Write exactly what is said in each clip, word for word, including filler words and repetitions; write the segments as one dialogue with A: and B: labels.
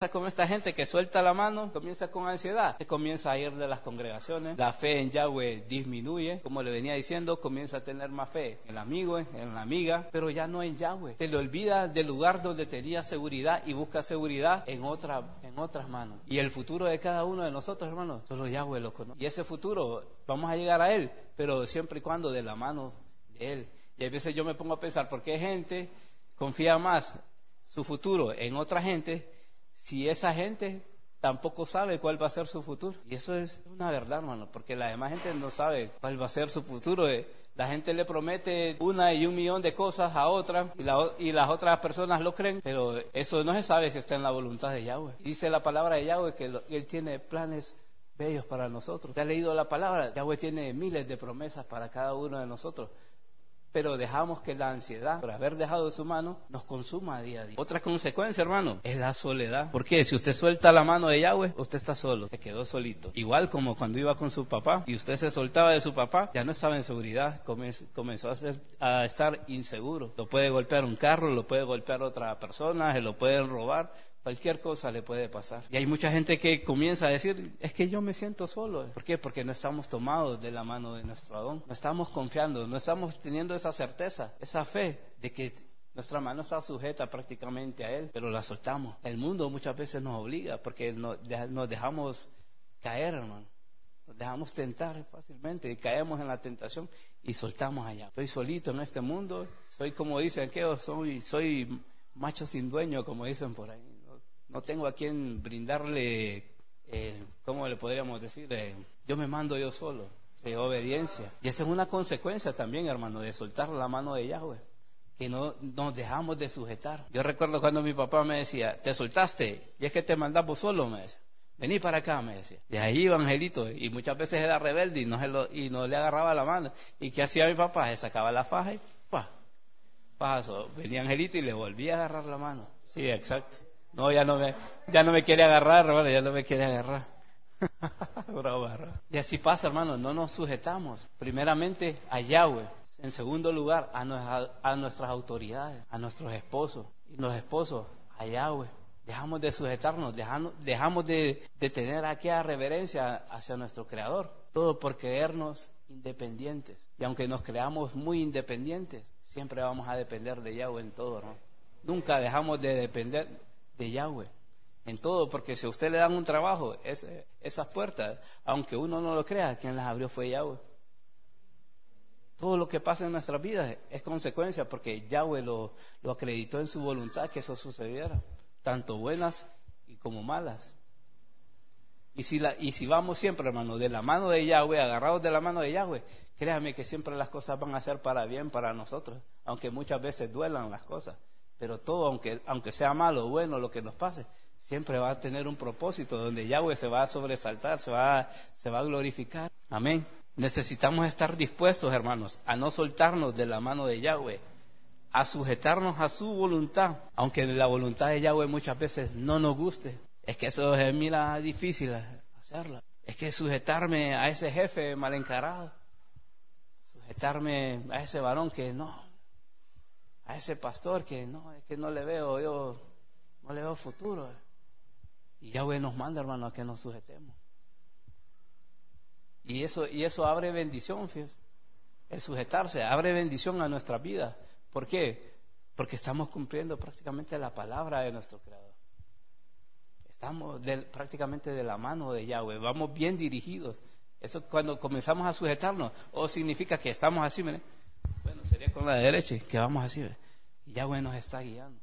A: Como esta gente que suelta la mano, comienza con ansiedad, se comienza a ir de las congregaciones, la fe en Yahweh disminuye, como le venía diciendo, comienza a tener más fe en el amigo, en la amiga, pero ya no en Yahweh. Se le olvida del lugar donde tenía seguridad y busca seguridad en otra, en otras manos. Y el futuro de cada uno de nosotros, hermanos, solo Yahweh lo conoce. Y ese futuro vamos a llegar a él, pero siempre y cuando de la mano de él. Y a veces yo me pongo a pensar, ¿por qué gente confía más su futuro en otra gente si esa gente tampoco sabe cuál va a ser su futuro? Y eso es una verdad, hermano, porque la demás gente no sabe cuál va a ser su futuro. La gente le promete una y un millón de cosas a otra y, la, y las otras personas lo creen, pero eso no se sabe si está en la voluntad de Yahweh. Dice la palabra de Yahweh que lo, Él tiene planes bellos para nosotros. ¿Te has leído la palabra? Yahweh tiene miles de promesas para cada uno de nosotros. Pero dejamos que la ansiedad, por haber dejado de su mano, nos consuma día a día. Otra consecuencia, hermano, es la soledad. ¿Por qué? Si usted suelta la mano de Yahweh, usted está solo, se quedó solito. Igual como cuando iba con su papá y usted se soltaba de su papá, ya no estaba en seguridad, comenzó a, ser, a estar inseguro. Lo puede golpear un carro, lo puede golpear otra persona, se lo pueden robar. Cualquier cosa le puede pasar. Y hay mucha gente que comienza a decir, es que yo me siento solo. ¿Por qué? Porque no estamos tomados de la mano de nuestro Adón. No estamos confiando, no estamos teniendo esa certeza, esa fe de que nuestra mano está sujeta prácticamente a Él, pero la soltamos. El mundo muchas veces nos obliga porque nos dejamos caer, hermano. Nos dejamos tentar fácilmente y caemos en la tentación y soltamos allá. Estoy solito en este mundo, soy como dicen, que soy, soy macho sin dueño, como dicen por ahí. No tengo a quien brindarle, eh, ¿cómo le podríamos decir? Eh, yo me mando yo solo, eh, obediencia. Y esa es una consecuencia también, hermano, de soltar la mano de Yahweh, que no nos dejamos de sujetar. Yo recuerdo cuando mi papá me decía, te soltaste, y es que te mandamos solo, me decía. Vení para acá, me decía. Y ahí iba Angelito, y muchas veces era rebelde y no, se lo, y no le agarraba la mano. ¿Y qué hacía mi papá? Se sacaba la faja y ¡pah! Paso. Venía Angelito y le volvía a agarrar la mano. Sí, exacto. No, ya no me, ya no me quiere agarrar, hermano, ya no me quiere agarrar. Bravo, bravo. Y así pasa, hermano, no nos sujetamos. Primeramente a Yahweh. En segundo lugar, a, nuestra, a nuestras autoridades, a nuestros esposos. Y los esposos, a Yahweh. Dejamos de sujetarnos, dejamos, dejamos de, de tener aquella reverencia hacia nuestro Creador. Todo por creernos independientes. Y aunque nos creamos muy independientes, siempre vamos a depender de Yahweh en todo, ¿no? Nunca dejamos de depender de Yahweh en todo, porque si a usted le dan un trabajo, es, esas puertas, aunque uno no lo crea, quien las abrió fue Yahweh. Todo lo que pasa en nuestras vidas es consecuencia, porque Yahweh lo, lo acreditó en su voluntad que eso sucediera, tanto buenas y como malas. Y si, la, y si vamos siempre, hermano, de la mano de Yahweh, agarrados de la mano de Yahweh, créame que siempre las cosas van a ser para bien para nosotros, aunque muchas veces duelan las cosas. Pero todo, aunque, aunque sea malo o bueno lo que nos pase, siempre va a tener un propósito donde Yahweh se va a sobresaltar, se va, se va a glorificar. Amén. Necesitamos estar dispuestos, hermanos, a no soltarnos de la mano de Yahweh, a sujetarnos a su voluntad, aunque la voluntad de Yahweh muchas veces no nos guste. Es que eso es, mira, difícil hacerlo. Es que sujetarme a ese jefe mal encarado, sujetarme a ese varón que no, a ese pastor que no, es que no le veo, yo no le veo futuro. Y Yahweh nos manda, hermano, a que nos sujetemos. Y eso, y eso abre bendición, fíjate. El sujetarse abre bendición a nuestra vida. ¿Por qué? Porque estamos cumpliendo prácticamente la palabra de nuestro Creador. Estamos de, prácticamente de la mano de Yahweh, vamos bien dirigidos. Eso cuando comenzamos a sujetarnos, o significa que estamos así, ¿verdad? Bueno, sería con la derecha, que vamos así, ¿verdad? Y Yahweh nos está guiando.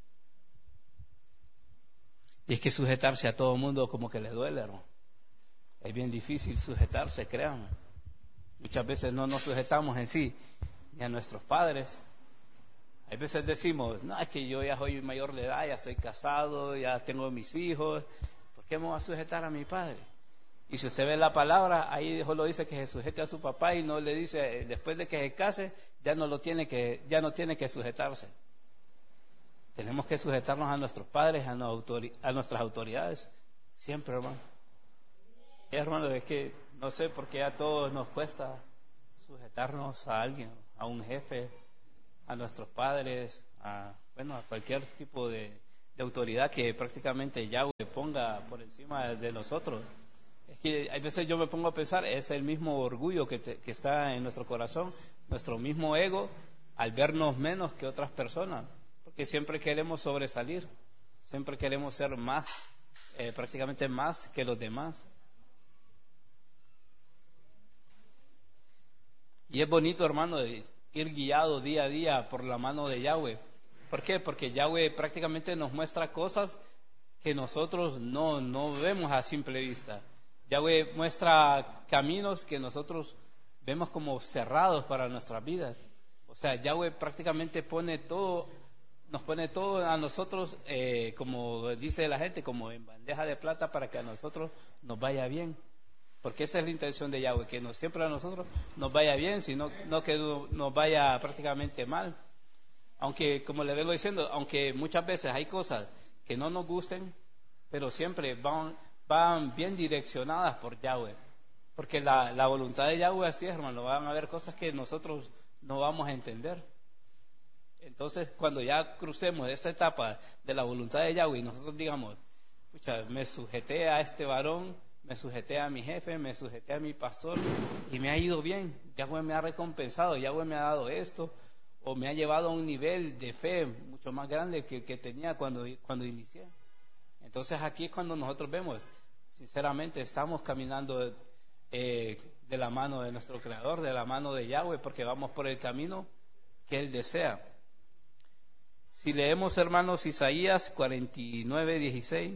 A: Y es que sujetarse a todo mundo como que le duele, hermano. Es bien difícil sujetarse, créanme. Muchas veces no nos sujetamos en sí, ni a nuestros padres. Hay veces decimos, no, es que yo ya soy mayor de edad, ya estoy casado, ya tengo mis hijos, ¿por qué me voy a sujetar a mi padre? Y si usted ve la palabra, ahí Dios lo dice que se sujete a su papá y no le dice, después de que se case, ya no lo tiene que, ya no tiene que sujetarse. Tenemos que sujetarnos a nuestros padres, a, no autori- a nuestras autoridades, siempre, hermano. Y, hermano, es que no sé por qué a todos nos cuesta sujetarnos a alguien, a un jefe, a nuestros padres, a, bueno, a cualquier tipo de, de autoridad que prácticamente Yahweh ponga por encima de nosotros. Es que hay veces yo me pongo a pensar, es el mismo orgullo que, te, que está en nuestro corazón, nuestro mismo ego, al vernos menos que otras personas, porque siempre queremos sobresalir, siempre queremos ser más, eh, prácticamente más que los demás. Y es bonito, hermano, de ir guiado día a día por la mano de Yahweh. ¿Por qué? Porque Yahweh prácticamente nos muestra cosas que nosotros no, no vemos a simple vista. Yahweh muestra caminos que nosotros vemos como cerrados para nuestras vidas. O sea, Yahweh prácticamente pone todo, nos pone todo a nosotros, eh, como dice la gente, como en bandeja de plata para que a nosotros nos vaya bien. Porque esa es la intención de Yahweh, que no siempre a nosotros nos vaya bien, sino no que nos vaya prácticamente mal. Aunque, como le vengo diciendo, aunque muchas veces hay cosas que no nos gusten, pero siempre van, van bien direccionadas por Yahweh. Porque la, la voluntad de Yahweh así es, hermano, van a haber cosas que nosotros no vamos a entender. Entonces, cuando ya crucemos esa etapa de la voluntad de Yahweh y nosotros digamos, pucha, me sujeté a este varón, me sujeté a mi jefe, me sujeté a mi pastor y me ha ido bien, Yahweh me ha recompensado, Yahweh me ha dado esto, o me ha llevado a un nivel de fe mucho más grande que el que tenía cuando, cuando inicié. Entonces aquí es cuando nosotros vemos, sinceramente estamos caminando eh, de la mano de nuestro Creador, de la mano de Yahweh, porque vamos por el camino que Él desea. Si leemos, hermanos, Isaías cuarenta y nueve, dieciséis,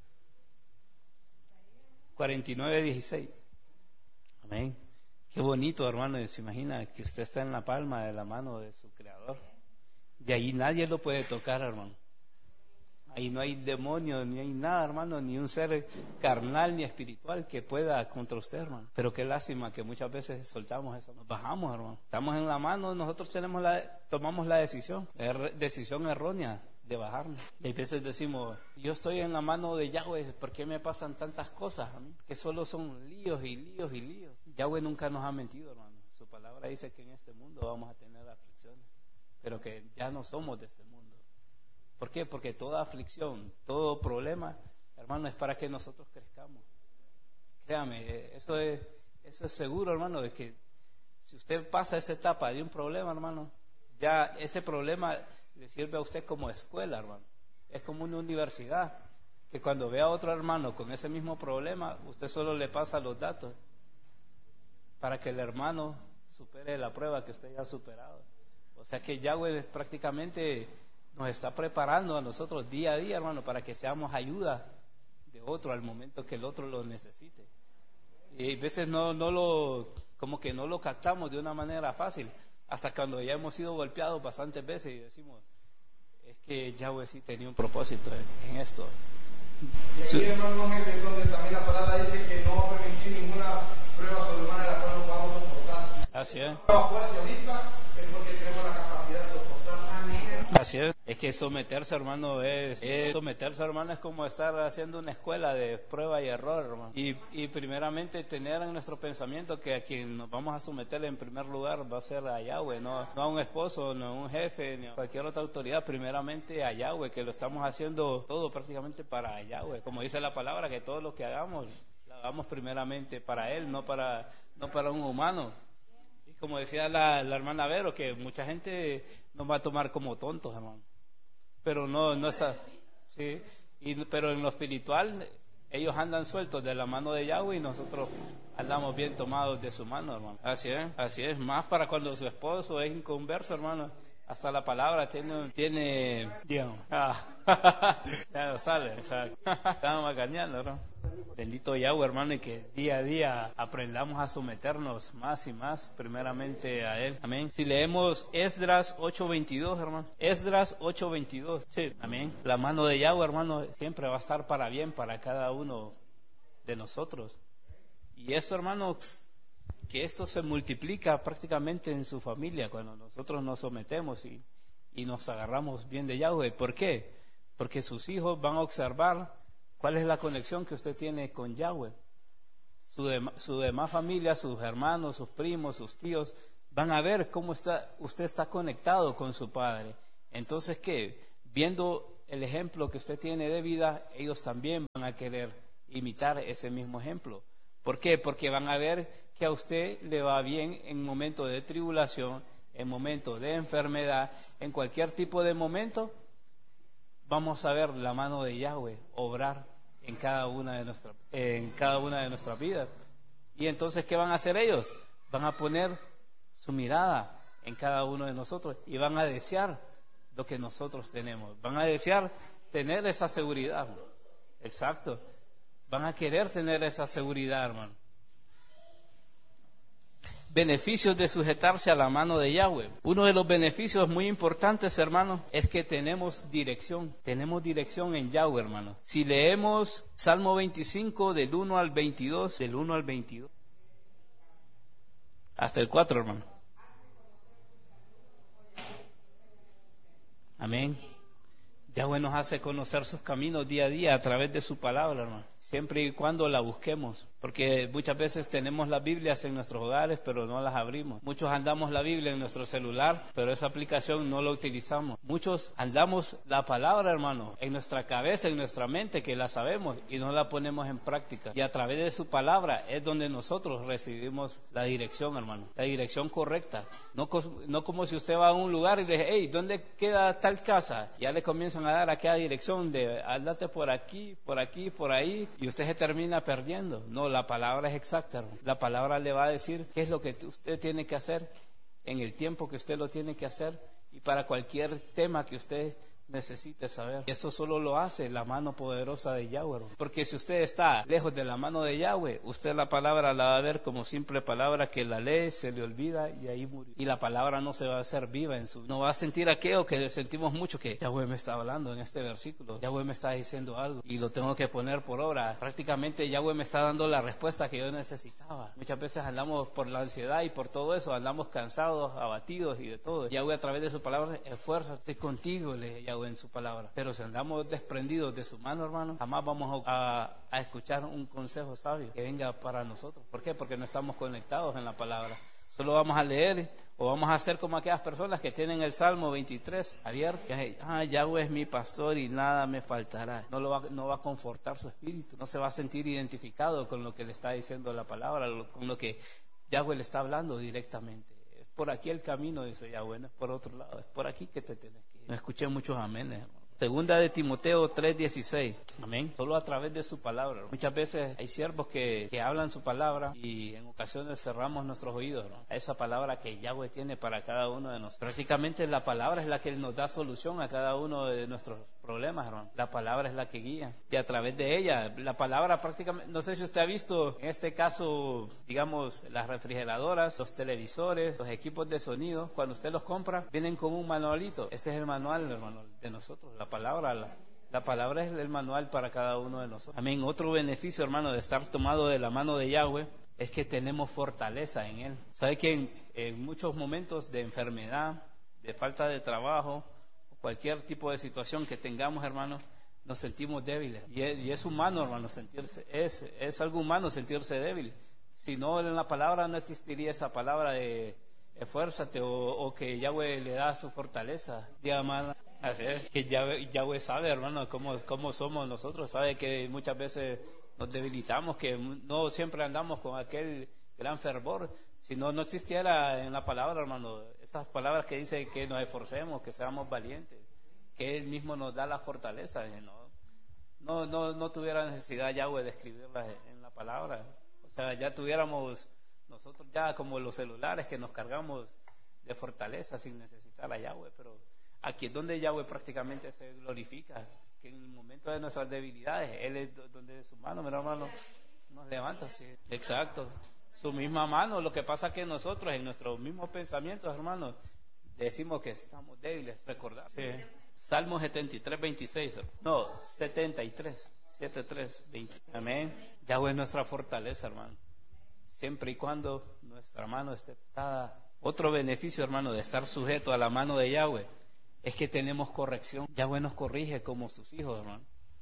A: cuarenta y nueve, dieciséis. Amén. Qué bonito, hermano, se imagina que usted está en la palma de la mano de su Creador. De ahí nadie lo puede tocar, hermano. Ahí no hay demonio, ni hay nada, hermano, ni un ser carnal ni espiritual que pueda contra usted, hermano. Pero qué lástima que muchas veces soltamos eso, nos bajamos, hermano. Estamos en la mano, nosotros tenemos la, tomamos la decisión, es decisión errónea de bajarnos. Y a veces decimos, yo estoy en la mano de Yahweh, ¿por qué me pasan tantas cosas a mí? Que solo son líos y líos y líos. Yahweh nunca nos ha mentido, hermano. Su palabra dice que en este mundo vamos a tener aflicciones, pero que ya no somos de este mundo. ¿Por qué? Porque toda aflicción, todo problema, hermano, es para que nosotros crezcamos. Créame, eso es, eso es seguro, hermano, de que si usted pasa esa etapa de un problema, hermano, ya ese problema le sirve a usted como escuela, hermano. Es como una universidad, que cuando ve a otro hermano con ese mismo problema, usted solo le pasa los datos para que el hermano supere la prueba que usted ya ha superado. O sea que Yahweh prácticamente nos está preparando a nosotros día a día, hermano, para que seamos ayuda de otro al momento que el otro lo necesite. Y a veces no, no lo, como que no lo captamos de una manera fácil, hasta cuando ya hemos sido golpeados bastantes veces y decimos, es que Yahweh sí tenía un propósito en, en esto.
B: Y aquí, hermanos, es donde también la palabra dice que no va a permitir ninguna prueba sobrehumana de la cual no podamos soportar.
A: Así es.
B: Prueba fuerte ahorita es porque tenemos la capacidad de soportar. Amén.
A: Así es. Es que someterse, hermano, es, es someterse, hermano, es como estar haciendo una escuela de prueba y error, hermano. Y, y primeramente tener en nuestro pensamiento que a quien nos vamos a someter en primer lugar va a ser a Yahweh, no, no a un esposo, no a un jefe, ni a cualquier otra autoridad, primeramente a Yahweh, que lo estamos haciendo todo prácticamente para Yahweh. Como dice la palabra, que todo lo que hagamos, lo hagamos primeramente para Él, no para, no para un humano. Y como decía la, la hermana Vero, que mucha gente nos va a tomar como tontos, hermano. Pero no, no está, sí, y, pero en lo espiritual ellos andan sueltos de la mano de Yahweh y nosotros andamos bien tomados de su mano, hermano. Así es, así es, más para cuando su esposo es inconverso, hermano, hasta la palabra tiene, tiene, digamos, ah, ya no sale, o sea, estamos macaneando, ¿no? Bendito Yahweh, hermano, y que día a día aprendamos a someternos más y más primeramente a Él. Amén. Si leemos Esdras ocho veintidós, hermano. Esdras ocho veintidós. Sí, amén. La mano de Yahweh, hermano, siempre va a estar para bien para cada uno de nosotros. Y esto, hermano, que esto se multiplica prácticamente en su familia cuando nosotros nos sometemos y, y nos agarramos bien de Yahweh. ¿Por qué? Porque sus hijos van a observar cuál es la conexión que usted tiene con Yahweh. Su, de, su demás familia, sus hermanos, sus primos, sus tíos, van a ver cómo está, usted está conectado con su Padre. Entonces, ¿qué? Viendo el ejemplo que usted tiene de vida, ellos también van a querer imitar ese mismo ejemplo. ¿Por qué? Porque van a ver que a usted le va bien en momentos de tribulación, en momentos de enfermedad, en cualquier tipo de momento. Vamos a ver la mano de Yahweh obrar en cada una de nuestras, en cada una de nuestras vidas. Y entonces, ¿qué van a hacer ellos? Van a poner su mirada en cada uno de nosotros y van a desear lo que nosotros tenemos. Van a desear tener esa seguridad. Exacto. Van a querer tener esa seguridad, hermano. Beneficios de sujetarse a la mano de Yahweh. Uno de los beneficios muy importantes, hermano, es que tenemos dirección. Tenemos dirección en Yahweh, hermano. Si leemos Salmo veinticinco del uno al veintidós, del uno al veintidós, hasta el cuatro, hermano. Amén. Yahweh nos hace conocer sus caminos día a día a través de su palabra, hermano. Siempre y cuando la busquemos. Porque muchas veces tenemos las Biblias en nuestros hogares, pero no las abrimos. Muchos andamos la Biblia en nuestro celular, pero esa aplicación no la utilizamos. Muchos andamos la palabra, hermano, en nuestra cabeza, en nuestra mente, que la sabemos y no la ponemos en práctica. Y a través de su palabra es donde nosotros recibimos la dirección, hermano. La dirección correcta. No, no como si usted va a un lugar y le dice, hey, ¿dónde queda tal casa? Ya le comienzan a dar aquella dirección de andate por aquí, por aquí, por ahí, y usted se termina perdiendo. No, la palabra es exacta, hermano. La palabra le va a decir qué es lo que usted tiene que hacer en el tiempo que usted lo tiene que hacer y para cualquier tema que usted necesite saber. Y eso solo lo hace la mano poderosa de Yahweh. Porque si usted está lejos de la mano de Yahweh, usted la palabra la va a ver como simple palabra que la lee, se le olvida y ahí murió. Y la palabra no se va a hacer viva en su... No va a sentir aquello que sentimos mucho, que Yahweh me está hablando en este versículo. Yahweh me está diciendo algo y lo tengo que poner por obra. Prácticamente Yahweh me está dando la respuesta que yo necesitaba. Muchas veces andamos por la ansiedad y por todo eso, andamos cansados, abatidos y de todo. Yahweh a través de su palabra, esfuérzate contigo, le Yahweh en su palabra. Pero si andamos desprendidos de su mano, hermano, jamás vamos a, a escuchar un consejo sabio que venga para nosotros. ¿Por qué? Porque no estamos conectados en la palabra. Solo vamos a leer o vamos a hacer como aquellas personas que tienen el Salmo veintitrés abierto. Ah, Yahweh es mi pastor y nada me faltará. No, lo va, no va a confortar su espíritu. No se va a sentir identificado con lo que le está diciendo la palabra, con lo que Yahweh le está hablando directamente. Es por aquí el camino, dice Yahweh, no es por otro lado. Es por aquí que te tenés que ir. No escuché muchos amenes, hermano. Segunda de Timoteo tres dieciséis. Amén. Solo a través de su palabra. Muchas veces hay siervos que, que hablan su palabra y en ocasiones cerramos nuestros oídos, ¿no? A esa palabra que Yahweh tiene para cada uno de nosotros. Prácticamente la palabra es la que nos da solución a cada uno de nuestros problemas, hermano. La palabra es la que guía. Y a través de ella, la palabra prácticamente, no sé si usted ha visto en este caso, digamos, las refrigeradoras, los televisores, los equipos de sonido, cuando usted los compra, vienen con un manualito. Ese es el manual, hermano, de nosotros. La palabra, la, la palabra es el manual para cada uno de nosotros. Amén. Otro beneficio, hermano, de estar tomado de la mano de Yahweh es que tenemos fortaleza en Él. ¿Sabe que en, en muchos momentos de enfermedad, de falta de trabajo, o cualquier tipo de situación que tengamos, hermano, nos sentimos débiles? Y es, y es humano, hermano, sentirse, es, es algo humano sentirse débil. Si no, en la palabra no existiría esa palabra de esfuérzate o, o que Yahweh le da su fortaleza. Diga, que Yahweh, Yahweh sabe, hermano, cómo, cómo somos nosotros. Sabe que muchas veces nos debilitamos, que no siempre andamos con aquel gran fervor. Si no, no existiera en la palabra, hermano, esas palabras que dice que nos esforcemos, que seamos valientes, que Él mismo nos da la fortaleza. No, no, no, no tuviera necesidad Yahweh de escribirlas en la palabra. O sea, ya tuviéramos nosotros ya como los celulares que nos cargamos de fortaleza sin necesitar a Yahweh. Pero aquí es donde Yahweh prácticamente se glorifica, que en el momento de nuestras debilidades, Él es donde de su mano, mi hermano, nos levanta. Sí. Exacto, su misma mano. Lo que pasa es que nosotros en nuestros mismos pensamientos, hermanos, decimos que estamos débiles. Recordar. Sí. Salmo setenta y tres, veintiséis. No, setenta y tres, setenta y tres, veinte. Amén. Yahweh es nuestra fortaleza, hermano. Siempre y cuando nuestra mano esté atada. Otro beneficio, hermano, de estar sujeto a la mano de Yahweh es que tenemos corrección. Yahweh nos corrige como sus hijos, hermano.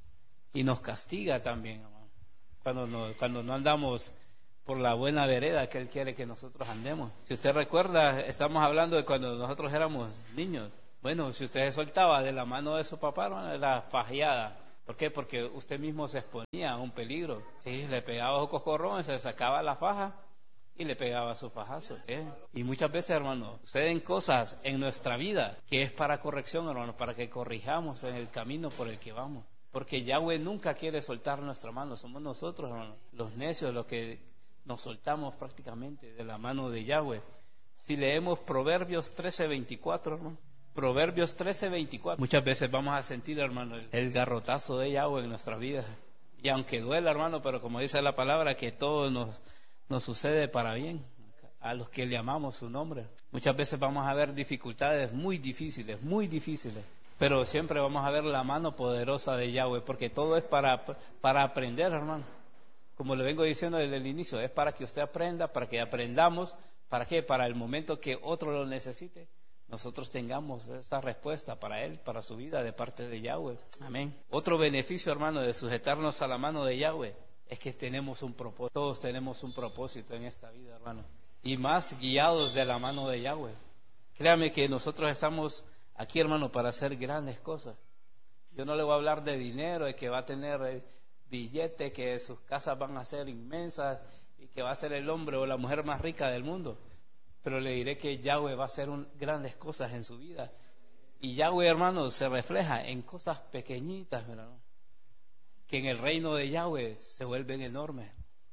A: Y nos castiga también, hermano. Cuando no, cuando no andamos por la buena vereda que Él quiere que nosotros andemos. Si usted recuerda, estamos hablando de cuando nosotros éramos niños. Bueno, si usted se soltaba de la mano de su papá, hermano, era fajeada. ¿Por qué? Porque usted mismo se exponía a un peligro. Sí, le pegaba su coscorrón, se sacaba la faja y le pegaba su fajazo. ¿eh? Y muchas veces, hermano, suceden cosas en nuestra vida que es para corrección, hermano, para que corrijamos en el camino por el que vamos. Porque Yahweh nunca quiere soltar nuestra mano, somos nosotros, hermano, los necios, los que nos soltamos prácticamente de la mano de Yahweh. Si leemos Proverbios trece veinticuatro, hermano, Proverbios trece veinticuatro, muchas veces vamos a sentir, hermano, el, el garrotazo de Yahweh en nuestras vidas. Y aunque duela, hermano, pero como dice la palabra, que todo nos, nos sucede para bien, a los que le amamos su nombre. Muchas veces vamos a ver dificultades muy difíciles, muy difíciles, pero siempre vamos a ver la mano poderosa de Yahweh, porque todo es para, para aprender, hermano. Como le vengo diciendo desde el inicio, es para que usted aprenda, para que aprendamos. ¿Para qué? Para el momento que otro lo necesite, nosotros tengamos esa respuesta para él, para su vida, de parte de Yahweh. Amén. Otro beneficio, hermano, de sujetarnos a la mano de Yahweh es que tenemos un propósito. Todos tenemos un propósito en esta vida, hermano. Y más guiados de la mano de Yahweh. Créame que nosotros estamos aquí, hermano, para hacer grandes cosas. Yo no le voy a hablar de dinero, de que va a tener billete, que sus casas van a ser inmensas y que va a ser el hombre o la mujer más rica del mundo. Pero le diré que Yahweh va a hacer un, grandes cosas en su vida. Y Yahweh, hermano, se refleja en cosas pequeñitas, ¿verdad? Que en el reino de Yahweh se vuelven enormes.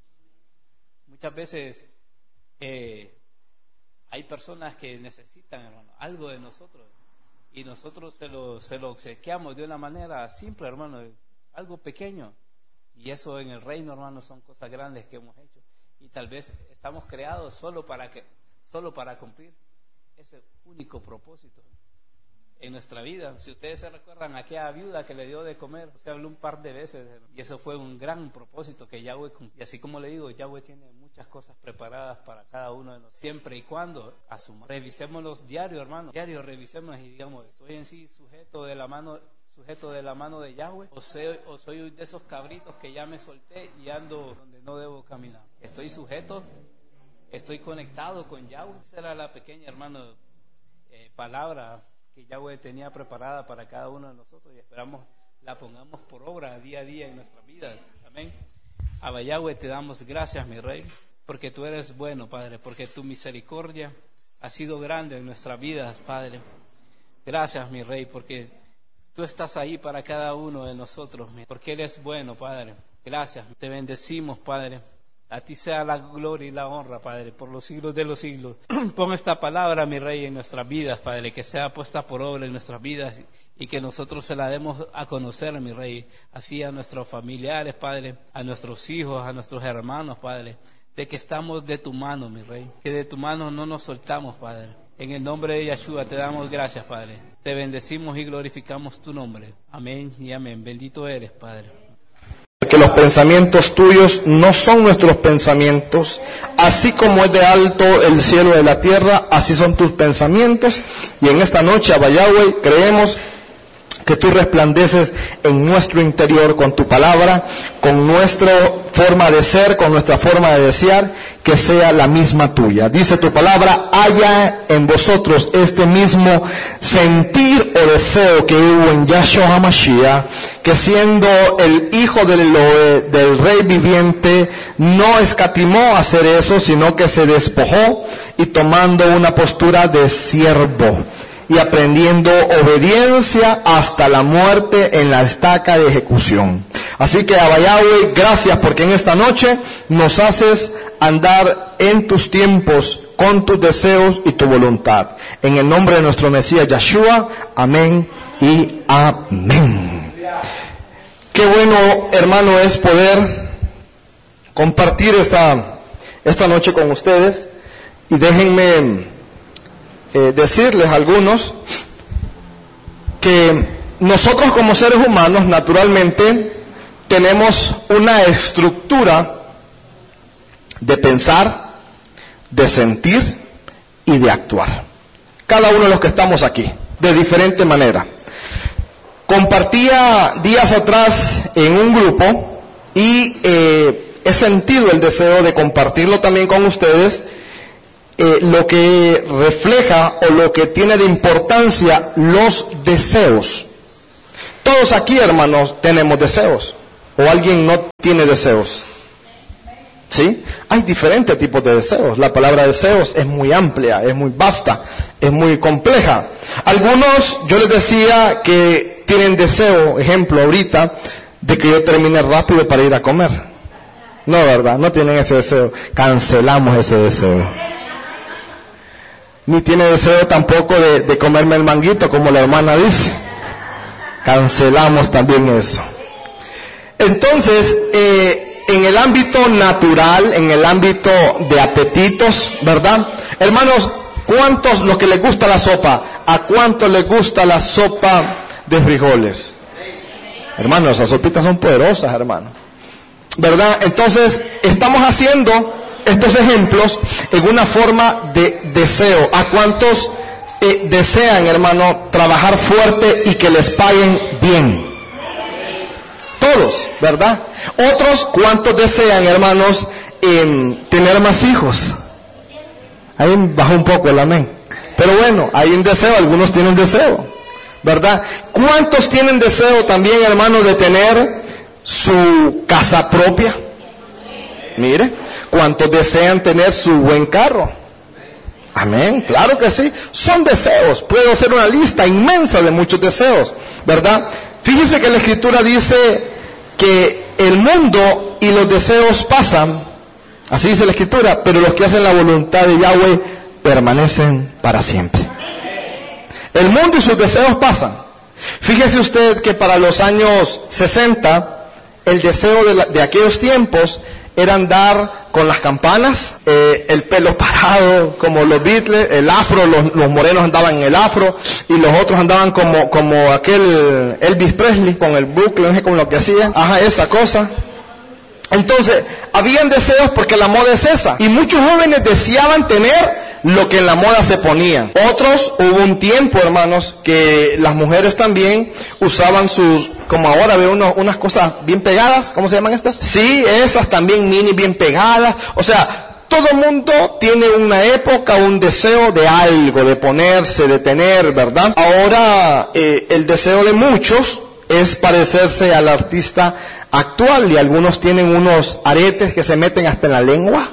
A: Muchas veces eh, hay personas que necesitan, hermano, algo de nosotros. Y nosotros se lo, se lo obsequiamos de una manera simple, hermano, algo pequeño. Y eso en el reino, hermano, son cosas grandes que hemos hecho. Y tal vez estamos creados solo para que solo para cumplir ese único propósito en nuestra vida. Si ustedes se recuerdan, aquella viuda que le dio de comer, se habló un par de veces, y eso fue un gran propósito que Yahweh cumplió. Y así como le digo, Yahweh tiene muchas cosas preparadas para cada uno de nosotros, siempre y cuando asumamos. Revisémoslos diario, hermano, diario revisémonos y digamos, ¿estoy en sí sujeto de la mano sujeto de la mano de Yahweh? ¿O soy, o soy de esos cabritos que ya me solté y ando donde no debo caminar? ¿Estoy sujeto? Estoy conectado con Yahweh. Esa era la pequeña, hermano, eh, palabra que Yahweh tenía preparada para cada uno de nosotros, y esperamos la pongamos por obra día a día en nuestra vida. Amén. Abba Yahweh, te damos gracias, mi Rey, porque tú eres bueno, Padre, porque tu misericordia ha sido grande en nuestras vidas, Padre. Gracias, mi Rey, porque tú estás ahí para cada uno de nosotros, porque eres bueno, Padre. Gracias, te bendecimos, Padre. A ti sea la gloria y la honra, Padre, por los siglos de los siglos. Pon esta palabra, mi Rey, en nuestras vidas, Padre, que sea puesta por obra en nuestras vidas y que nosotros se la demos a conocer, mi Rey, así a nuestros familiares, Padre, a nuestros hijos, a nuestros hermanos, Padre, de que estamos de tu mano, mi Rey, que de tu mano no nos soltamos, Padre. En el nombre de Yeshua te damos gracias, Padre. Te bendecimos y glorificamos tu nombre. Amén y amén. Bendito eres, Padre.
C: Que los pensamientos tuyos no son nuestros pensamientos, así como es de alto el cielo de la tierra, así son tus pensamientos. Y en esta noche, Abba Yahweh, creemos que tú resplandeces en nuestro interior con tu palabra, con nuestra forma de ser, con nuestra forma de desear, que sea la misma tuya. Dice tu palabra, haya en vosotros este mismo sentir o deseo que hubo en Yahshua HaMashiach, que siendo el hijo del, del rey viviente, no escatimó hacer eso, sino que se despojó y tomando una postura de siervo y aprendiendo obediencia hasta la muerte en la estaca de ejecución. Así que, Abba Yahweh, gracias porque en esta noche nos haces andar en tus tiempos, con tus deseos y tu voluntad. En el nombre de nuestro Mesías Yeshua, amén y amén. Qué bueno, hermano, es poder compartir esta, esta noche con ustedes. Y déjenme Eh, decirles a algunos que nosotros como seres humanos naturalmente tenemos una estructura de pensar, de sentir y de actuar. Cada uno de los que estamos aquí, de diferente manera. Compartía días atrás en un grupo y eh, he sentido el deseo de compartirlo también con ustedes. eh, lo que refleja o lo que tiene de importancia los deseos. Todos aquí, hermanos, tenemos deseos. ¿O alguien no tiene deseos? ¿Sí? Hay diferentes tipos de deseos. La palabra deseos es muy amplia, es muy vasta, es muy compleja. Algunos, yo les decía que tienen deseo, ejemplo, ahorita, de que yo termine rápido para ir a comer. No, ¿verdad? No tienen ese deseo. Cancelamos ese deseo. Ni tiene deseo tampoco de, de comerme el manguito, como la hermana dice. Cancelamos también eso. Entonces, eh, en el ámbito natural, en el ámbito de apetitos, ¿verdad? Hermanos, ¿cuántos, los que les gusta la sopa, a cuántos les gusta la sopa de frijoles? Hermanos, esas sopitas son poderosas, hermano, ¿verdad? Entonces, estamos haciendo estos ejemplos en una forma de deseo. ¿A cuántos eh, desean, hermano, trabajar fuerte y que les paguen bien? Todos, ¿verdad? Otros, ¿cuántos desean, hermanos, eh, tener más hijos? Ahí bajó un poco el amén. Pero bueno, hay un deseo, algunos tienen deseo, ¿verdad? ¿Cuántos tienen deseo también, hermanos, de tener su casa propia? Mire, ¿cuántos desean tener su buen carro? Amén, claro que sí. Son deseos. Puedo hacer una lista inmensa de muchos deseos, ¿verdad? Fíjese que la Escritura dice que el mundo y los deseos pasan, así dice la Escritura, pero los que hacen la voluntad de Yahweh permanecen para siempre. El mundo y sus deseos pasan. Fíjese usted que para los años sesenta, el deseo de, la, de aquellos tiempos era andar con las campanas, eh, el pelo parado como los Beatles, el afro, los, los morenos andaban en el afro y los otros andaban como, como aquel Elvis Presley con el bucle, no sé con lo que hacía, ajá, esa cosa. Entonces, habían deseos porque la moda es esa, y muchos jóvenes deseaban tener lo que en la moda se ponía. Otros, hubo un tiempo, hermanos, que las mujeres también usaban sus, como ahora veo uno, unas cosas bien pegadas, ¿cómo se llaman estas? Sí, esas también mini bien pegadas. O sea, todo el mundo tiene una época, un deseo de algo, de ponerse, de tener, ¿verdad? Ahora, eh, el deseo de muchos es parecerse al artista actual, y algunos tienen unos aretes que se meten hasta en la lengua.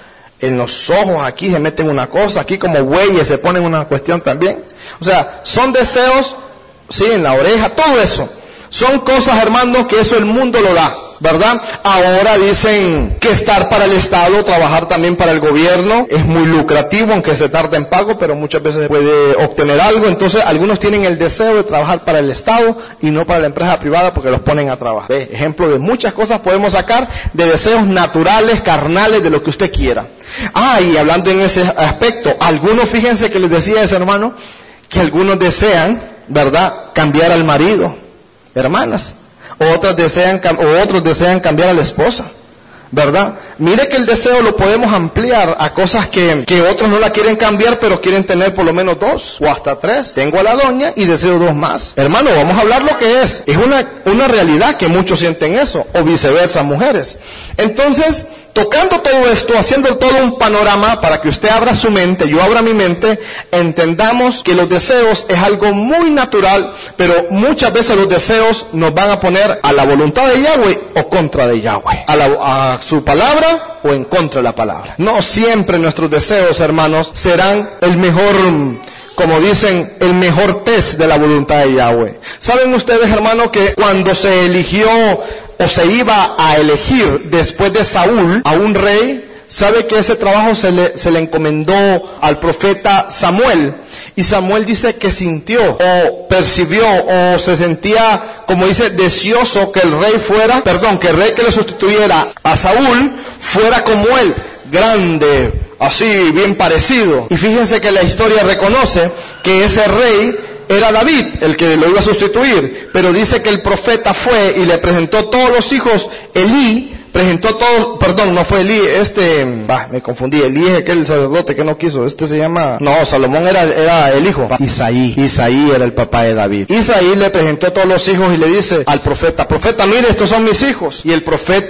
C: En los ojos aquí se meten una cosa, aquí como bueyes se ponen una cuestión también. O sea, son deseos, sí, en la oreja, todo eso. Son cosas, hermanos, que eso el mundo lo da, ¿verdad? Ahora dicen que estar para el Estado, trabajar también para el gobierno, es muy lucrativo, aunque se tarda en pago, pero muchas veces se puede obtener algo. Entonces, algunos tienen el deseo de trabajar para el Estado y no para la empresa privada porque los ponen a trabajar. ¿Ve? Ejemplo de muchas cosas podemos sacar de deseos naturales, carnales, de lo que usted quiera. Ah, y hablando en ese aspecto, algunos, fíjense que les decía ese hermano, que algunos desean, ¿verdad?, cambiar al marido, hermanas. Otros desean, o otros desean cambiar a la esposa, ¿verdad? Mire que el deseo lo podemos ampliar a cosas que, que otros no la quieren cambiar, pero quieren tener por lo menos dos o hasta tres. Tengo a la doña y deseo dos más. Hermano, vamos a hablar lo que es. Es una, una realidad que muchos sienten eso, o viceversa, mujeres. Entonces, tocando todo esto, haciendo todo un panorama para que usted abra su mente, yo abra mi mente, entendamos que los deseos es algo muy natural, pero muchas veces los deseos nos van a poner a la voluntad de Yahweh o contra de Yahweh, a, la, a su palabra o en contra de la palabra. No siempre nuestros deseos, hermanos, serán el mejor, como dicen, el mejor test de la voluntad de Yahweh. ¿Saben ustedes, hermanos, que cuando se eligió o se iba a elegir después de Saúl a un rey, sabe que ese trabajo se le, se le encomendó al profeta Samuel? Y Samuel dice que sintió o percibió o se sentía, como dice, deseoso que el rey fuera, perdón, que el rey que le sustituyera a Saúl fuera como él, grande, así, bien parecido. Y fíjense que la historia reconoce que ese rey era David el que lo iba a sustituir, pero dice que el profeta fue y le presentó todos los hijos. Elí presentó todos, perdón, no fue Elí, este, bah, me confundí, Elí es aquel sacerdote que no quiso, este se llama, no, Salomón era, era el hijo, Isaí, Isaí era el papá de David. Isaí le presentó todos los hijos y le dice al profeta, profeta, mire, estos son mis hijos. Y el profeta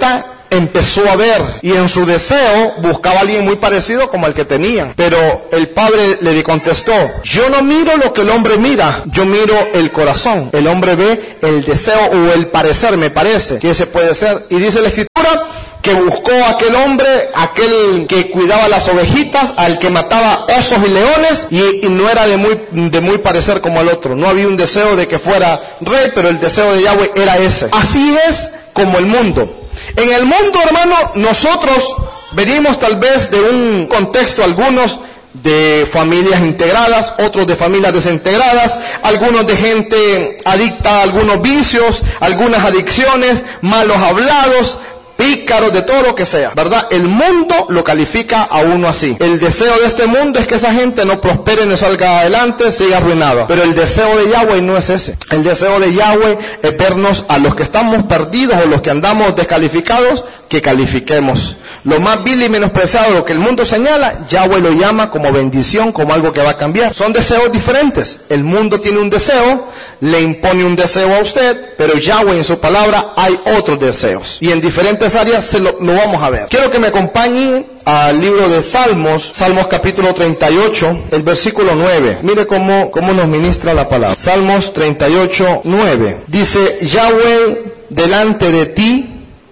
C: empezó a ver y en su deseo buscaba a alguien muy parecido como el que tenían. Pero el padre le contestó, yo no miro lo que el hombre mira, yo miro el corazón. El hombre ve el deseo o el parecer, me parece que ese puede ser. Y dice la escritura que buscó a aquel hombre, aquel que cuidaba las ovejitas, al que mataba osos y leones, y, y no era de muy, de muy parecer como el otro. No había un deseo de que fuera rey, pero el deseo de Yahweh era ese. Así es como el mundo. En el mundo, hermano, nosotros venimos tal vez de un contexto, algunos de familias integradas, otros de familias desintegradas, algunos de gente adicta a algunos vicios, algunas adicciones, malos hablados, pícaros, de todo lo que sea, ¿verdad? El mundo lo califica a uno así. El deseo de este mundo es que esa gente no prospere, no salga adelante, siga arruinada. Pero el deseo de Yahweh no es ese. El deseo de Yahweh es vernos a los que estamos perdidos o los que andamos descalificados, que califiquemos. Lo más vil y menospreciado, lo que el mundo señala, Yahweh lo llama como bendición, como algo que va a cambiar. Son deseos diferentes. El mundo tiene un deseo, le impone un deseo a usted, pero Yahweh en su palabra hay otros deseos. Y en diferentes áreas se lo, lo vamos a ver. Quiero que me acompañen al libro de Salmos, Salmos capítulo treinta y ocho, el versículo nueve. Mire cómo, cómo nos ministra la palabra. Salmos treinta y ocho, nueve. Dice, Yahweh, delante de ti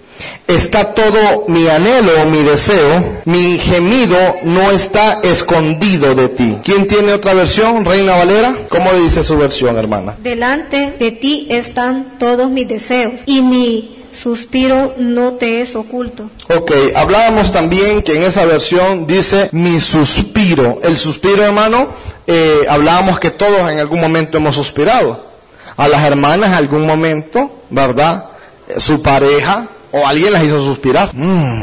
C: está todo mi anhelo, mi deseo, mi gemido no está escondido de ti. ¿Quién tiene otra versión? Reina Valera. ¿Cómo le dice su versión, hermana?
D: Delante de ti están todos mis deseos y mi suspiro no te es oculto.
C: Ok, hablábamos también que en esa versión dice mi suspiro. El suspiro, hermano, eh, hablábamos que todos en algún momento hemos suspirado. A las hermanas en algún momento, ¿verdad? Eh, su pareja o alguien las hizo suspirar. Mm.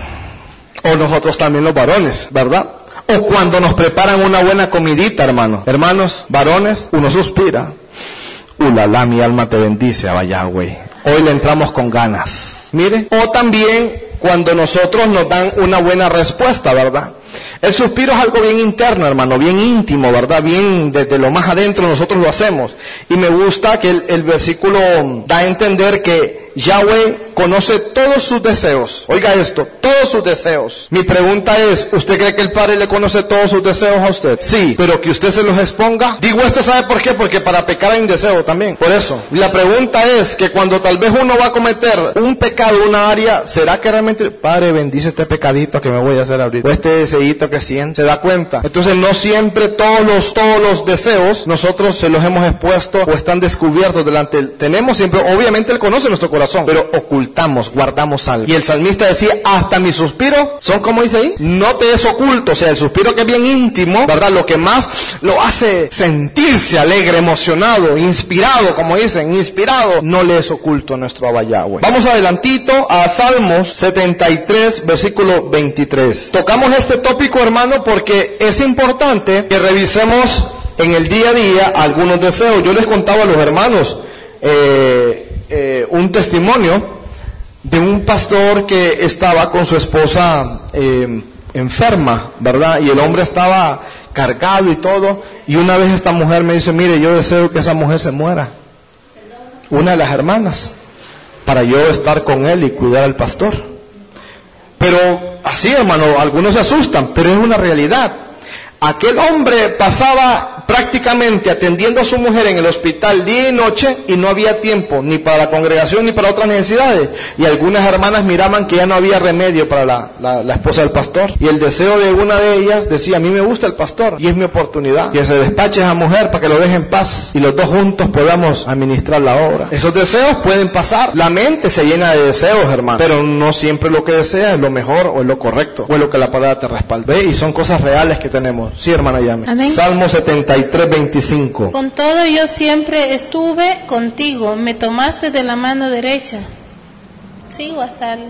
C: O nosotros también los varones, ¿verdad? O cuando nos preparan una buena comidita, hermano. Hermanos, varones, uno suspira. Ulala, mi alma te bendice, Abba Yahweh. Hoy le entramos con ganas. Mire. O también cuando nosotros nos dan una buena respuesta, ¿verdad? El suspiro es algo bien interno, hermano, bien íntimo, ¿verdad? Bien desde lo más adentro nosotros lo hacemos. Y me gusta que el, el versículo da a entender que Yahweh conoce todos sus deseos. Oiga esto, todos sus deseos. Mi pregunta es, ¿usted cree que el Padre le conoce todos sus deseos a usted? Sí, pero que usted se los exponga. Digo esto, ¿sabe por qué? Porque para pecar hay un deseo también. Por eso, la pregunta es que cuando tal vez uno va a cometer un pecado, una área, ¿será que realmente, Padre, bendice este pecadito que me voy a hacer abrir? O este deseito que siente, ¿se da cuenta? Entonces no siempre todos los, todos los deseos nosotros se los hemos expuesto o están descubiertos delante de él. Tenemos siempre, obviamente él conoce nuestro corazón, pero ocultamos, guardamos algo. Y el salmista decía, hasta mi suspiro, son como dice ahí, no te es oculto. O sea, el suspiro que es bien íntimo, ¿verdad? Lo que más lo hace sentirse alegre, emocionado, inspirado, como dicen, inspirado, no le es oculto a nuestro Abba Yahweh. Vamos adelantito a Salmos setenta y tres, versículo veintitrés. Tocamos este tópico, hermano, porque es importante que revisemos en el día a día algunos deseos. Yo les contaba a los hermanos, eh, Eh, un testimonio de un pastor que estaba con su esposa eh, enferma, ¿verdad? Y el hombre estaba cargado y todo, y una vez esta mujer me dice, mire, yo deseo que esa mujer se muera, una de las hermanas, para yo estar con él y cuidar al pastor. Pero así, hermano, algunos se asustan, pero es una realidad. Aquel hombre pasaba prácticamente atendiendo a su mujer en el hospital día y noche y no había tiempo ni para la congregación ni para otras necesidades. Y algunas hermanas miraban que ya no había remedio para la, la, la esposa del pastor. Y el deseo de una de ellas decía, a mí me gusta el pastor y es mi oportunidad. Que se despache a esa mujer para que lo deje en paz y los dos juntos podamos administrar la obra. Esos deseos pueden pasar. La mente se llena de deseos, hermano. Pero no siempre lo que desea es lo mejor o es lo correcto o es lo que la palabra te respalda. ¿Ve? Y son cosas reales que tenemos. Sí, hermana Yami.
D: Amén.
C: Salmo setenta y tres, veinticinco.
E: Con todo yo siempre estuve contigo, me tomaste de la mano derecha. Sigo hasta el...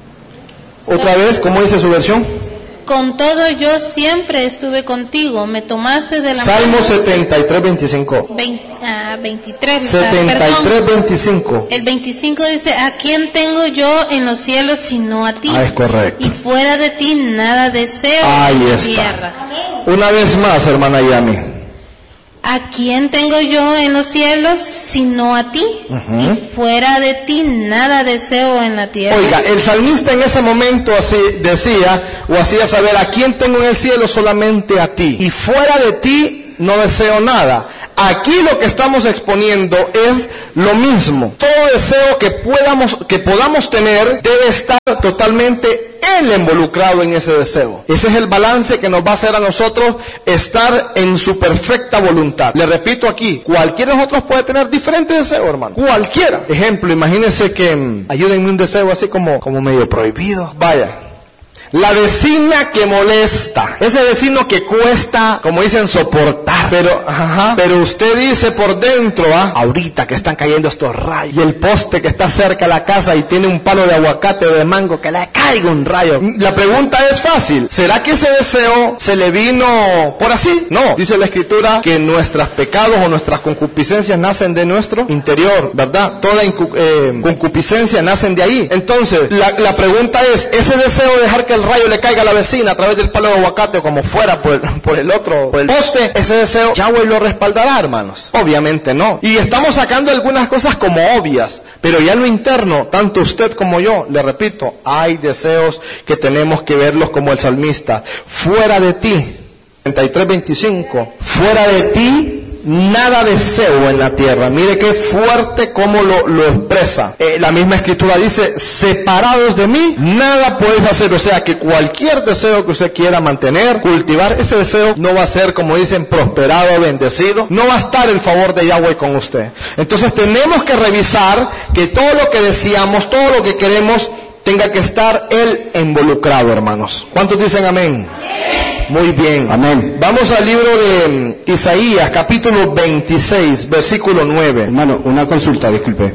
C: Otra vez, ¿cómo dice su versión?
E: Con todo yo siempre estuve contigo, me tomaste de la
C: Salmo
E: mano...
C: setenta y tres, veinticinco.
E: veinte, ah, veintitrés.
C: setenta y tres, veinticinco.
E: El veinticinco dice, ¿a quién tengo yo en los cielos sino a ti?
C: Ah, es correcto.
E: Y fuera de ti nada deseo
C: Ahí
E: en la
C: está.
E: tierra.
C: Una vez más, hermana Yami.
E: ¿A quién tengo yo en los cielos sino a ti? Uh-huh. Y fuera de ti nada deseo en la tierra.
C: Oiga, el salmista en ese momento así decía o hacía saber: ¿a quién tengo en el cielo? Solamente a ti. Y fuera de ti no deseo nada. Aquí lo que estamos exponiendo es lo mismo. Todo deseo que podamos, que podamos tener debe estar totalmente Él involucrado en ese deseo. Ese es el balance que nos va a hacer a nosotros estar en su perfecta voluntad. Le repito aquí, cualquiera de nosotros puede tener diferentes deseos, hermano. Cualquiera. Ejemplo, imagínense que mmm, ayúdenme un deseo así como, como medio prohibido. Vaya. La vecina que molesta, ese vecino que cuesta, como dicen, soportar, pero, ajá, pero usted dice por dentro, ah, ahorita que están cayendo estos rayos, y el poste que está cerca de la casa y tiene un palo de aguacate o de mango, que le caiga un rayo. La pregunta es fácil: ¿será que ese deseo se le vino por así? No, dice la Escritura que nuestros pecados o nuestras concupiscencias nacen de nuestro interior, ¿verdad? Toda incu- eh, concupiscencia nacen de ahí. Entonces, la, la pregunta es, ese deseo de dejar que el rayo le caiga a la vecina a través del palo de aguacate o como fuera por el, por el otro, por el poste, ese deseo Yahweh lo respaldará, hermanos. Obviamente no. Y estamos sacando algunas cosas como obvias, pero ya en lo interno, tanto usted como yo, le repito, hay deseos que tenemos que verlos como el salmista. Fuera de ti, treinta y tres veinticinco, fuera de ti nada deseo en la tierra. Mire qué fuerte cómo lo, lo expresa. Eh, la misma Escritura dice: separados de mí, nada podéis hacer. O sea que cualquier deseo que usted quiera mantener, cultivar, ese deseo no va a ser, como dicen, prosperado, bendecido. No va a estar el favor de Yahweh con usted. Entonces tenemos que revisar que todo lo que deseamos, todo lo que queremos, tenga que estar Él involucrado, hermanos. ¿Cuántos dicen amén? Muy bien. Amén. Vamos al libro de Isaías, capítulo veintiséis, versículo nueve.
F: Hermano, una consulta, disculpe.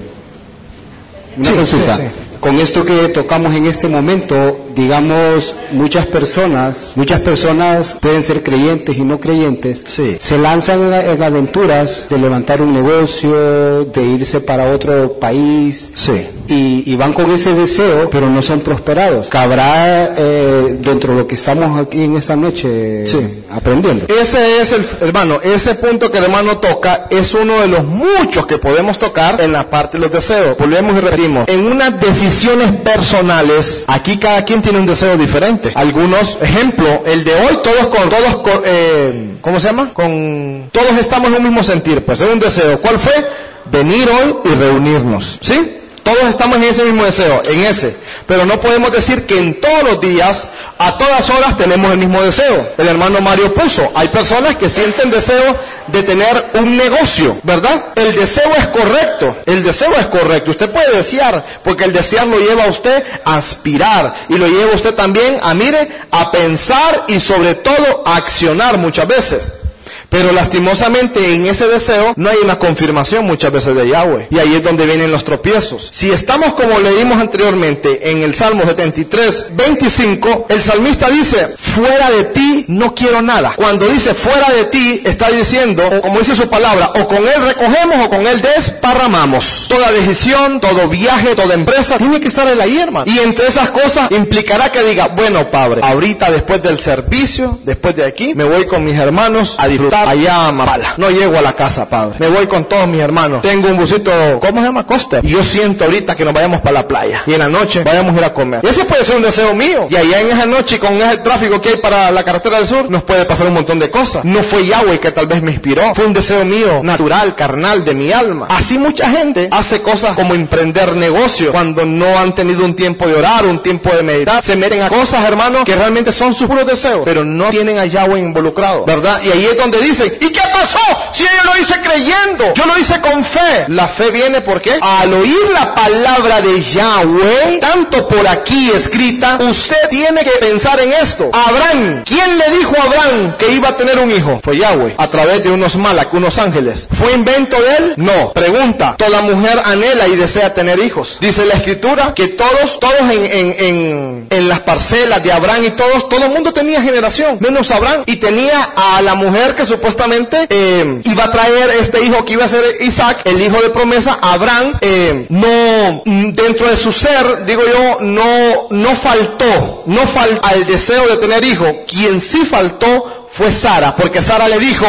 F: Una
C: Sí,
F: consulta.
C: sí, sí.
F: Con esto que tocamos en este momento, digamos, muchas personas, muchas personas pueden ser creyentes y no creyentes,
C: Sí.
F: se lanzan en, en aventuras de levantar un negocio, de irse para otro país,
C: Sí.
F: y, y van con ese deseo, pero no son prosperados. ¿Cabrá eh, dentro de lo que estamos aquí en esta noche
C: Sí.
F: aprendiendo?
C: Ese es el, hermano, ese punto que el hermano toca es uno de los muchos que podemos tocar en la parte de los deseos. Volvemos y repetimos. En unas decisiones personales, aquí cada quien tiene un deseo diferente. Algunos, ejemplo, el de hoy, todos con, todos con, eh, ¿cómo se llama? Con, todos estamos en un mismo sentir. Pues es un deseo. ¿Cuál fue? Venir hoy y reunirnos. ¿Sí? Todos estamos en ese mismo deseo, en ese. Pero no podemos decir que en todos los días, a todas horas, tenemos el mismo deseo. El hermano Mario puso, hay personas que sienten deseo de tener un negocio, ¿verdad? El deseo es correcto, el deseo es correcto. Usted puede desear, porque el desear lo lleva a usted a aspirar. Y lo lleva a usted también a, mire, a pensar y sobre todo a accionar muchas veces. Pero lastimosamente en ese deseo no hay una confirmación muchas veces de Yahweh. Y ahí es donde vienen los tropiezos. Si estamos como leímos anteriormente en el Salmo setenta y tres, veinticinco, el salmista dice, fuera de ti no quiero nada. Cuando dice fuera de ti, está diciendo, o como dice su palabra, o con él recogemos o con él desparramamos. Toda decisión, todo viaje, toda empresa, tiene que estar en la hierba. Y entre esas cosas implicará que diga, bueno, padre, ahorita después del servicio, después de aquí, me voy con mis hermanos a disfrutar allá a Mapala. No llego a la casa, padre. Me voy con todos mis hermanos. Tengo un busito, ¿cómo se llama? Coster. Y yo siento ahorita que nos vayamos para la playa. Y en la noche vayamos a ir a comer. Y ese puede ser un deseo mío. Y allá en esa noche, con ese tráfico que hay para la carretera del sur, nos puede pasar un montón de cosas. No fue Yahweh que tal vez me inspiró. Fue un deseo mío, natural, carnal, de mi alma. Así mucha gente hace cosas como emprender negocios cuando no han tenido un tiempo de orar, un tiempo de meditar. Se meten a cosas, hermanos, que realmente son sus puros deseos, pero no tienen a Yahweh involucrado, ¿verdad? Y ahí es donde dicen, ¿y qué pasó? Si yo lo hice creyendo, yo lo hice con fe. La fe viene ¿por qué? Al oír la palabra de Yahweh, tanto por aquí escrita, usted tiene que pensar en esto. Abraham, ¿quién le dijo a Abraham que iba a tener un hijo? Fue Yahweh, a través de unos malak, unos ángeles. ¿Fue invento de él? No. Pregunta, toda mujer anhela y desea tener hijos. Dice la escritura que todos, todos en, en, en, en las parcelas de Abraham y todos, todo el mundo tenía generación, menos Abraham, y tenía a la mujer que supuestamente eh, iba a traer este hijo que iba a ser Isaac, el hijo de promesa. Abraham eh, no, dentro de su ser, digo yo, no, no faltó, no faltó al deseo de tener hijo. Quien sí faltó fue Sara, porque Sara le dijo,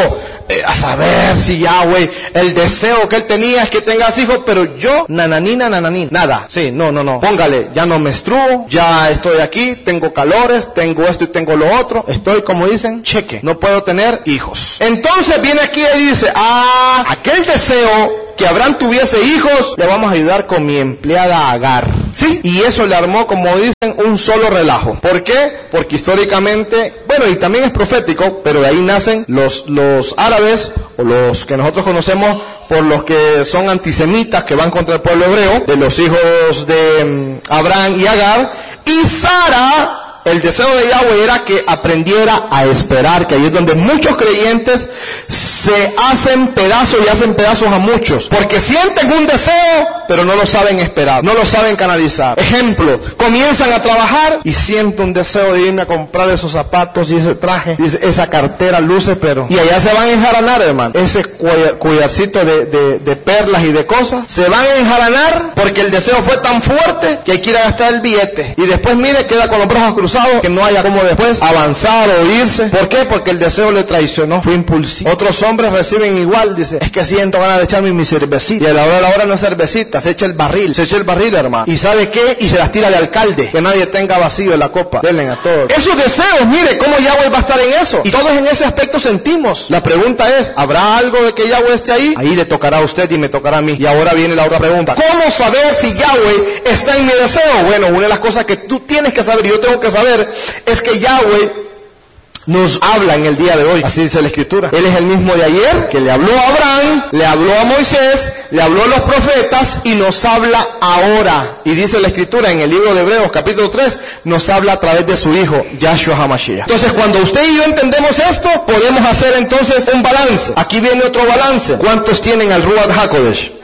C: eh, a saber si Yahweh, el deseo que él tenía es que tengas hijos, pero yo, nananina, nananina, nada. Sí, no, no, no. Póngale, ya no menstruo, ya estoy aquí, tengo calores, tengo esto y tengo lo otro. Estoy, como dicen, cheque. No puedo tener hijos. Entonces viene aquí y dice, ah, aquel deseo que Abraham tuviese hijos, le vamos a ayudar con mi empleada Agar. ¿Sí? Y eso le armó, como dicen, un solo relajo. ¿Por qué? Porque históricamente, bueno, y también es profético, pero de ahí nacen los, los árabes, o los que nosotros conocemos por los que son antisemitas, que van contra el pueblo hebreo, de los hijos de um, Abraham y Agar. Y Sara, el deseo de Yahweh era que aprendiera a esperar, que ahí es donde muchos creyentes se hacen pedazos y hacen pedazos a muchos, porque sienten un deseo, pero no lo saben esperar, no lo saben canalizar. Ejemplo, comienzan a trabajar y siento un deseo de irme a comprar esos zapatos y ese traje, y esa cartera, luces, pero... Y allá se van a enjaranar, hermano, ese collarcito de, de, de perlas y de cosas, se van a enjaranar porque el deseo fue tan fuerte que hay que ir a gastar el billete. Y después, mire, queda con los brazos cruzados, que no haya como después avanzar o irse. ¿Por qué? Porque el deseo le traicionó, fue impulsivo. Otros hombres reciben igual, dice, es que siento ganas de echarme mi cervecita, y a la hora de la hora no es cervecita, se echa el barril, se echa el barril, hermano, y ¿sabe qué? Y se las tira al alcalde, que nadie tenga vacío en la copa, denle a todos. Esos deseos, mire, cómo Yahweh va a estar en eso, y todos en ese aspecto sentimos. La pregunta es, ¿habrá algo de que Yahweh esté ahí? Ahí le tocará a usted y me tocará a mí. Y ahora viene la otra pregunta, ¿cómo saber si Yahweh está en mi deseo? Bueno, una de las cosas que tú tienes que saber, y yo tengo que saber, es que Yahweh nos habla en el día de hoy. Así dice la Escritura. Él es el mismo de ayer, que le habló a Abraham, le habló a Moisés, le habló a los profetas y nos habla ahora. Y dice la Escritura en el libro de Hebreos capítulo tres, nos habla a través de su Hijo, Yahshua HaMashiach. Entonces, cuando usted y yo entendemos esto, podemos hacer entonces un balance. Aquí viene otro balance. ¿Cuántos tienen al Ruach HaKodesh?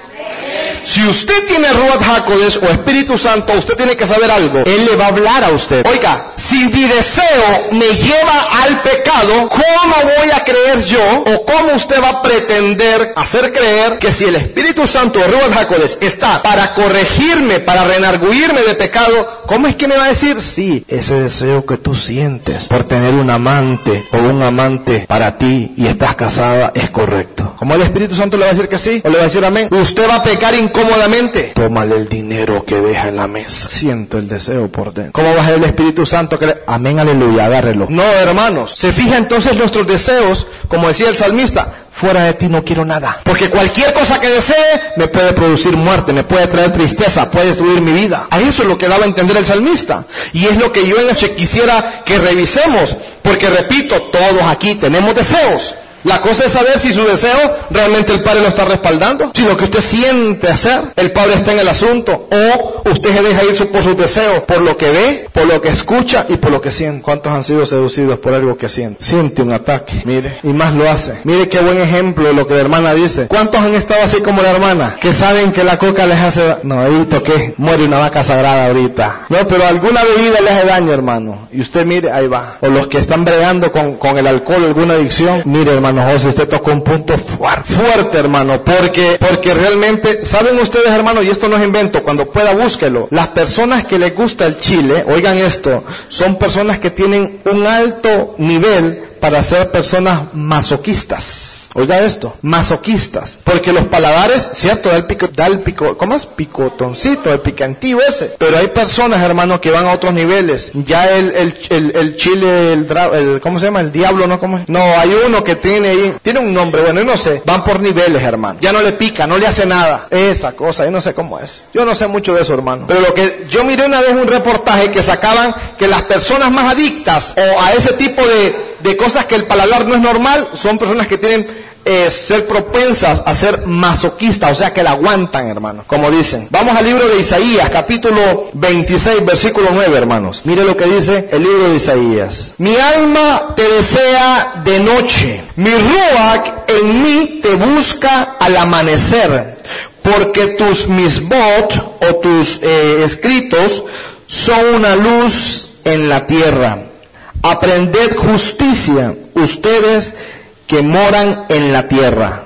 C: Si usted tiene Ruach HaKodesh o Espíritu Santo, usted tiene que saber algo. Él le va a hablar a usted. Oiga, si mi deseo me lleva al pecado, ¿cómo voy a creer yo? ¿O cómo usted va a pretender hacer creer que si el Espíritu Santo o Ruach HaKodesh está para corregirme, para renarguirme de pecado, ¿cómo es que me va a decir? Sí, ese deseo que tú sientes por tener un amante o un amante para ti y estás casada es correcto. ¿Cómo el Espíritu Santo le va a decir que sí? ¿O le va a decir amén? Usted va a pecar incómodamente. Tómale el dinero que deja en la mesa. Siento el deseo por dentro. ¿Cómo va a ser el Espíritu Santo que le... Amén, aleluya, agárrelo. No, hermanos. Se fija entonces nuestros deseos, como decía el salmista, fuera de ti no quiero nada. Porque cualquier cosa que desee me puede producir muerte, me puede traer tristeza, puede destruir mi vida. A eso es lo que daba a entender el salmista. Y es lo que yo en este quisiera que revisemos. Porque repito, todos aquí tenemos deseos. La cosa es saber si su deseo realmente el Padre lo está respaldando, si lo que usted siente hacer, el Padre está en el asunto, o usted se deja ir por sus deseos, por lo que ve, por lo que escucha y por lo que siente. ¿Cuántos han sido seducidos por algo que siente? Siente un ataque, mire, y más lo hace. Mire qué buen ejemplo de lo que la hermana dice. ¿Cuántos han estado así como la hermana? Que saben que la coca les hace... No, ahí toqué, muere una vaca sagrada ahorita. No, pero alguna bebida le hace daño, hermano. Y usted mire, ahí va. O los que están bregando con, con el alcohol, alguna adicción, mire, hermano. José, usted tocó un punto fuerte, fuerte, hermano, porque, porque realmente, ¿saben ustedes, hermano? Y esto no es invento, cuando pueda búsquelo. Las personas que les gusta el chile, oigan esto, son personas que tienen un alto nivel para ser personas masoquistas. Oiga esto, masoquistas. Porque los paladares, cierto, da el pico, da el pico, ¿cómo es? Picotoncito, el picantillo ese. Pero hay personas, hermanos, que van a otros niveles. Ya el, el, el, el chile, el, el, ¿cómo se llama? El diablo, ¿no? ¿Cómo es? No, hay uno que tiene ahí, tiene un nombre, bueno, yo no sé. Van por niveles, hermano. Ya no le pica, no le hace nada. Esa cosa, yo no sé cómo es. Yo no sé mucho de eso, hermano. Pero lo que, yo miré una vez un reportaje que sacaban que las personas más adictas o a ese tipo de de cosas que el paladar no es normal, son personas que tienen eh, ser propensas a ser masoquistas, o sea que la aguantan, hermanos, como dicen. Vamos al libro de Isaías, capítulo veintiséis, versículo nueve, hermanos. Mire lo que dice el libro de Isaías. Mi alma te desea de noche, mi ruach en mí te busca al amanecer, porque tus misbot o tus eh, escritos son una luz en la tierra. Aprended justicia, ustedes que moran en la tierra.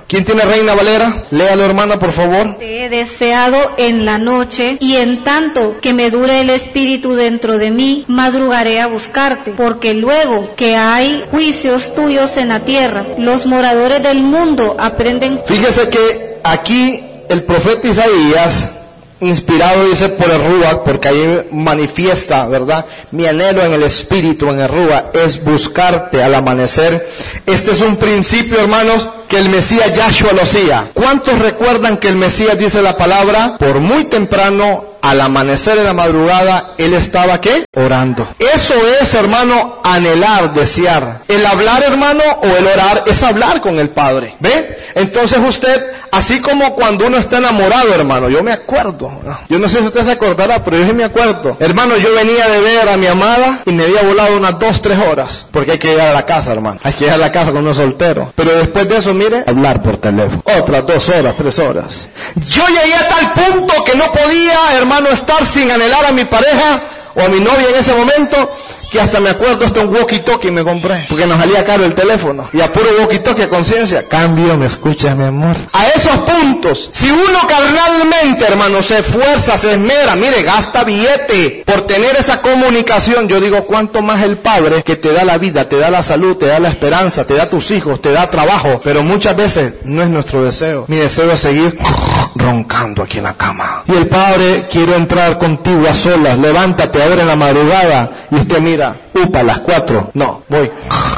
C: ¿Quién tiene Reina Valera? Léalo, hermana, por favor.
D: Te he deseado en la noche, y en tanto que me dure el espíritu dentro de mí, madrugaré a buscarte, porque luego que hay juicios tuyos en la tierra, los moradores del mundo aprenden.
C: Fíjese que aquí el profeta Isaías, inspirado, dice, por el Ruach, porque ahí manifiesta, ¿verdad? Mi anhelo en el espíritu, en el Ruach, es buscarte al amanecer. Este es un principio, hermanos, que el Mesías Yahshua lo hacía. ¿Cuántos recuerdan que el Mesías dice la palabra? Por muy temprano, al amanecer en la madrugada, él estaba, ¿qué? Orando. Eso es, hermano, anhelar, desear. El hablar, hermano, o el orar es hablar con el Padre. ¿Ve? Entonces usted, así como cuando uno está enamorado, hermano, yo me acuerdo, yo no sé si usted se acordará, pero yo sí me acuerdo. Hermano, yo venía de ver a mi amada y me había volado unas dos, tres horas, porque hay que llegar a la casa, hermano. Hay que llegar a la casa con uno soltero. Pero después de eso, mire, hablar por teléfono. Otras dos horas, tres horas. Yo llegué a tal punto que no podía, hermano, estar sin anhelar a mi pareja o a mi novia en ese momento, que hasta me acuerdo hasta un walkie-talkie me compré, porque nos salía caro el teléfono, y a puro walkie-talkie a conciencia, cambio, me escucha, mi amor. A esos puntos, si uno carnalmente, hermano, se esfuerza, se esmera, mire, gasta billete por tener esa comunicación, yo digo, cuánto más el Padre, que te da la vida, te da la salud, te da la esperanza, te da tus hijos, te da trabajo, pero muchas veces no es nuestro deseo. Mi deseo es seguir roncando aquí en la cama. Y el Padre, quiero entrar contigo a solas, levántate ahora en la madrugada, y usted mira, upa, a las cuatro, no, voy.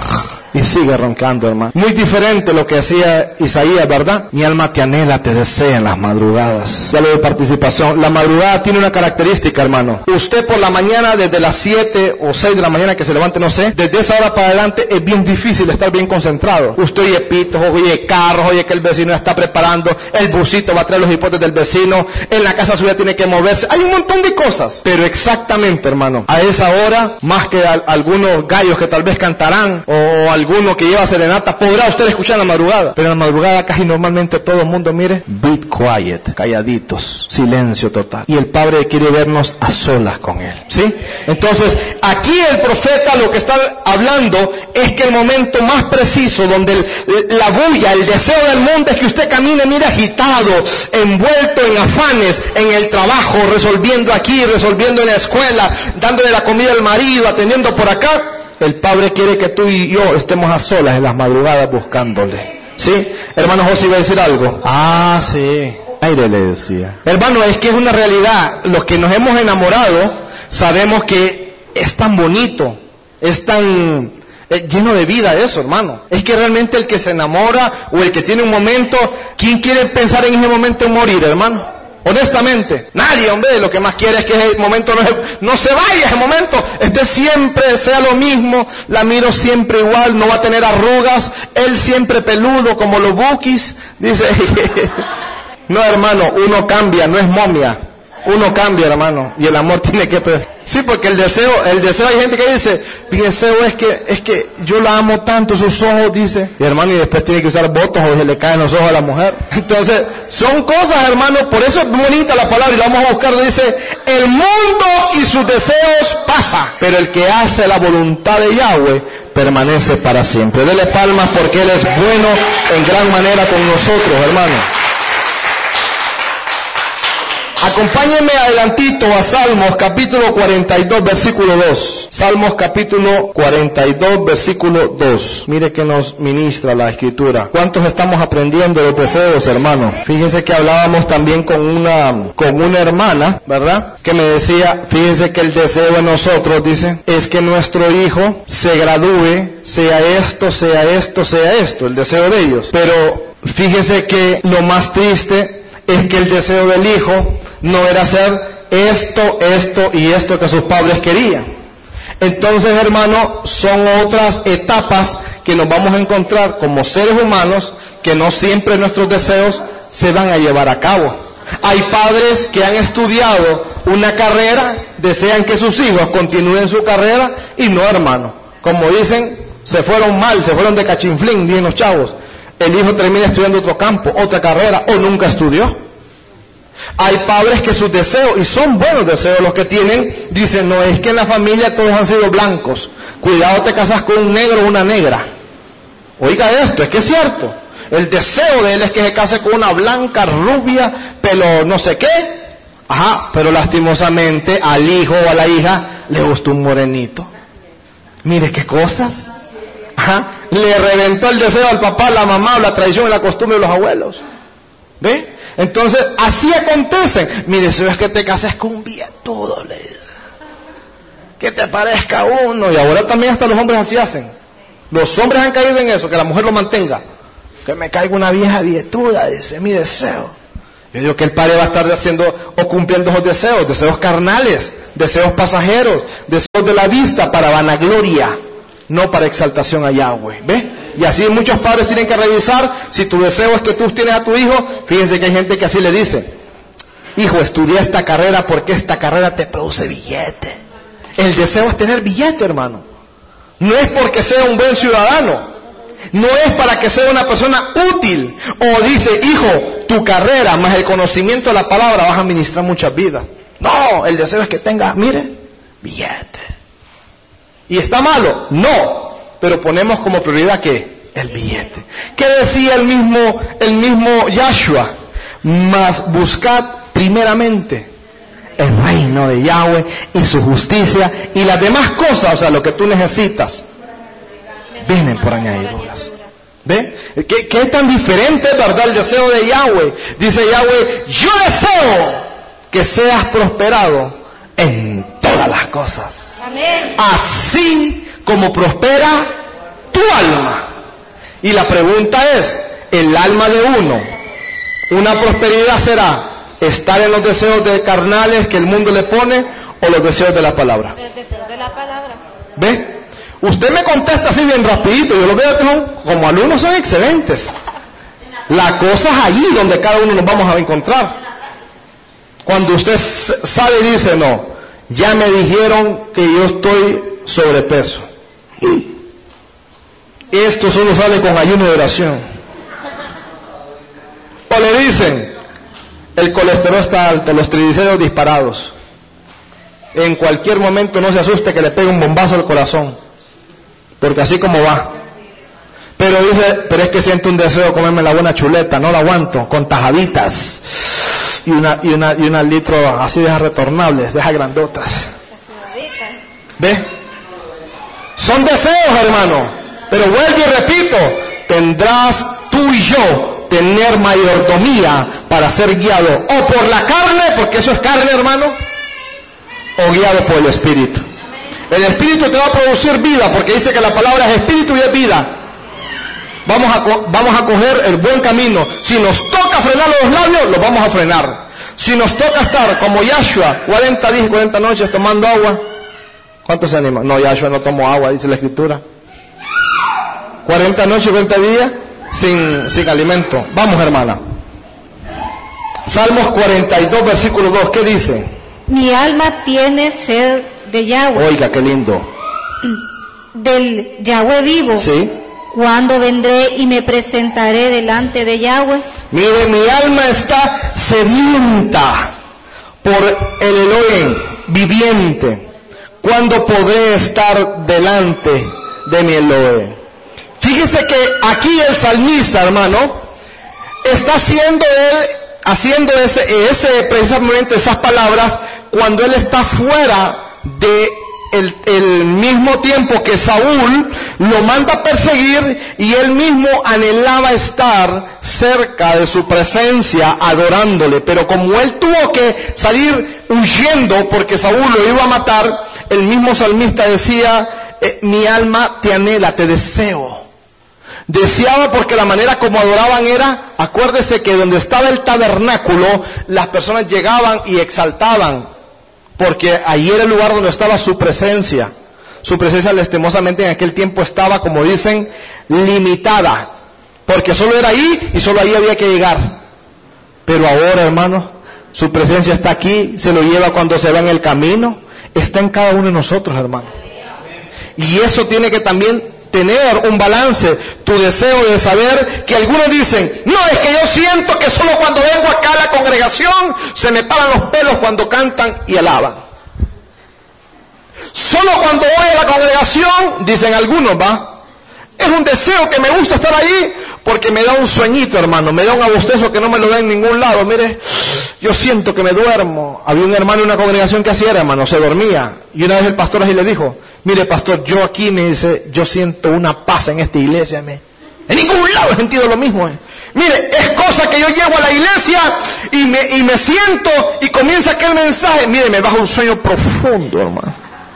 C: Y sigue roncando, hermano. Muy diferente lo que hacía Isaías, ¿verdad? Mi alma te anhela, te desea en las madrugadas. Ya lo de participación. La madrugada tiene una característica, hermano. Usted por la mañana, desde las siete o seis de la mañana que se levante, no sé, desde esa hora para adelante es bien difícil estar bien concentrado. Usted oye pitos, oye carros, oye que el vecino está preparando, el busito va a traer los hipotes del vecino, en la casa suya tiene que moverse. Hay un montón de cosas. Pero exactamente, hermano, a esa hora, más que a, algunos gallos que tal vez cantarán, o alguno que lleva serenata, podrá usted escuchar en la madrugada, pero en la madrugada casi normalmente todo el mundo, mire, be quiet, calladitos, silencio total, y el Padre quiere vernos a solas con Él, ¿sí? Entonces, aquí el profeta lo que está hablando es que el momento más preciso donde el, la bulla, el deseo del mundo es que usted camine, mire, agitado, envuelto en afanes, en el trabajo, resolviendo aquí, resolviendo en la escuela, dándole la comida al marido, atendiendo por acá. El Padre quiere que tú y yo estemos a solas en las madrugadas buscándole. ¿Sí? Hermano José iba a decir algo. Ah, sí. Aire le decía. Hermano, es que es una realidad. Los que nos hemos enamorado sabemos que es tan bonito, es tan eh, lleno de vida eso, hermano. Es que realmente el que se enamora o el que tiene un momento, ¿quién quiere pensar en ese momento en morir, hermano? Honestamente, nadie, hombre, lo que más quiere es que ese momento no, no se vaya, ese momento, este siempre sea lo mismo, la miro siempre igual, no va a tener arrugas, él siempre peludo como los bukis, dice, no, hermano, uno cambia, no es momia, uno cambia, hermano, y el amor tiene que... Sí, porque el deseo, el deseo, hay gente que dice, mi deseo es que, es que yo la amo tanto, sus ojos, dice, y hermano, y después tiene que usar botos o se le caen los ojos a la mujer. Entonces, son cosas, hermano, por eso es bonita la palabra, y la vamos a buscar, dice, el mundo y sus deseos pasa, pero el que hace la voluntad de Yahweh permanece para siempre. Dele palmas porque Él es bueno en gran manera con nosotros, hermano. Acompáñenme adelantito a Salmos capítulo cuarenta y dos versículo dos. Salmos capítulo cuarenta y dos versículo dos. Mire que nos ministra la escritura. ¿Cuántos estamos aprendiendo los deseos, hermano? Fíjese que hablábamos también con una, con una hermana, ¿verdad? Que me decía, fíjese que el deseo de nosotros, dice, es que nuestro hijo se gradúe, sea esto, sea esto, sea esto, el deseo de ellos. Pero fíjese que lo más triste es que el deseo del hijo no era hacer esto, esto y esto que sus padres querían. Entonces, hermano, son otras etapas que nos vamos a encontrar como seres humanos, que no siempre nuestros deseos se van a llevar a cabo. Hay padres que han estudiado una carrera, desean que sus hijos continúen su carrera, y no, hermano, como dicen, se fueron mal, se fueron de cachinflín, bien los chavos. El hijo termina estudiando otro campo, otra carrera, o nunca estudió. Hay padres que sus deseos, y son buenos deseos los que tienen, dicen, no, es que en la familia todos han sido blancos, cuidado te casas con un negro o una negra. Oiga esto, es que es cierto. El deseo de él es que se case con una blanca, rubia, pelo no sé qué. Ajá, pero lastimosamente al hijo o a la hija le gustó un morenito. Mire qué cosas. Ajá, le reventó el deseo al papá, a la mamá, la tradición y la costumbre de los abuelos. ¿Ve? Entonces, así acontecen. Mi deseo es que te cases con un billetudo, le dice. Que te parezca uno. Y ahora también hasta los hombres así hacen. Los hombres han caído en eso, que la mujer lo mantenga. Que me caiga una vieja billetuda, dice, mi deseo. Yo digo que el padre va a estar haciendo o cumpliendo esos deseos, deseos carnales, deseos pasajeros, deseos de la vista para vanagloria, no para exaltación a Yahweh. ¿Ve? Y así muchos padres tienen que revisar si tu deseo es que tú tienes a tu hijo. Fíjense que hay gente que así le dice: hijo, estudia esta carrera porque esta carrera te produce billete. El deseo es tener billete, hermano. No es porque sea un buen ciudadano. No es para que sea una persona útil. O dice, hijo, tu carrera más el conocimiento de la palabra vas a administrar muchas vidas. No, el deseo es que tenga, mire, billete. ¿Y está malo? No. Pero ponemos como prioridad que el billete. ¿Qué decía el mismo, el mismo Yahshua? Mas buscad primeramente el reino de Yahweh y su justicia, y las demás cosas, o sea, lo que tú necesitas, vienen por añadiduras. ¿Ve? ¿Qué, qué tan diferente es, verdad, el deseo de Yahweh? Dice Yahweh, yo deseo que seas prosperado en todas las cosas. Amén. Así como prospera tu alma. Y la pregunta es, el alma de uno, una prosperidad será estar en los deseos de carnales que el mundo le pone, o los deseos de la palabra.
E: Los deseos de la palabra.
C: ¿Ve? Usted me contesta así bien rapidito. Yo lo veo que son, como alumnos son excelentes. La cosa es allí donde cada uno nos vamos a encontrar. Cuando usted sabe y dice, no, ya me dijeron que yo estoy sobrepeso. Esto solo sale con ayuno de oración. O le dicen, el colesterol está alto, los triglicéridos disparados. En cualquier momento no se asuste que le pegue un bombazo al corazón, porque así como va. Pero dice, pero es que siento un deseo de comerme la buena chuleta, no la aguanto, con tajaditas y una y una y una litro así de esas retornables, de esas grandotas. ¿Ve? Son deseos, hermano. Pero vuelvo y repito, tendrás tú y yo tener mayordomía para ser guiado o por la carne, porque eso es carne, hermano, o guiado por el Espíritu. El Espíritu te va a producir vida, porque dice que la palabra es Espíritu y es vida. Vamos a, vamos a coger el buen camino. Si nos toca frenar los labios, los vamos a frenar. Si nos toca estar como Yahshua, cuarenta días y cuarenta noches tomando agua, ¿cuántos se animan? No, Yahshua no tomó agua, dice la Escritura. cuarenta noches y cuarenta días sin, sin alimento. Vamos, hermana. Salmos cuarenta y dos, versículo dos, ¿qué dice?
D: Mi alma tiene sed de Yahweh.
C: Oiga, qué lindo.
D: Del Yahweh vivo.
C: Sí.
D: ¿Cuándo vendré y me presentaré delante de Yahweh?
C: Mire, mi alma está sedienta por el Elohim viviente. ¿Cuándo podré estar delante de mi Elohim? Fíjese que aquí el salmista, hermano, está haciendo él, haciendo ese, ese, precisamente esas palabras, cuando él está fuera de el, el mismo tiempo que Saúl lo manda a perseguir, y él mismo anhelaba estar cerca de su presencia adorándole. Pero como él tuvo que salir huyendo porque Saúl lo iba a matar, el mismo salmista decía, eh, mi alma te anhela, te deseo. Deseaba porque la manera como adoraban era, acuérdese que donde estaba el tabernáculo, las personas llegaban y exaltaban, porque allí era el lugar donde estaba su presencia. Su presencia lastimosamente en aquel tiempo estaba, como dicen, limitada, porque solo era ahí y solo ahí había que llegar. Pero ahora, hermano, su presencia está aquí, se lo lleva cuando se va en el camino, está en cada uno de nosotros, hermano. Y eso tiene que también tener un balance, tu deseo de saber que algunos dicen, no, es que yo siento que solo cuando vengo acá a la congregación se me paran los pelos cuando cantan y alaban. Solo cuando voy a la congregación, dicen algunos, va, es un deseo que me gusta estar ahí porque me da un sueñito, hermano, me da un abostezo que no me lo da en ningún lado. Mire, yo siento que me duermo. Había un hermano en una congregación que hacía, hermano, se dormía. Y una vez el pastor así le dijo, mire, pastor, yo aquí, me dice, yo siento una paz en esta iglesia. Me, en ningún lado he sentido lo mismo. Eh. Mire, es cosa que yo llego a la iglesia y me, y me siento y comienza aquel mensaje. Mire, me baja un sueño profundo, hermano.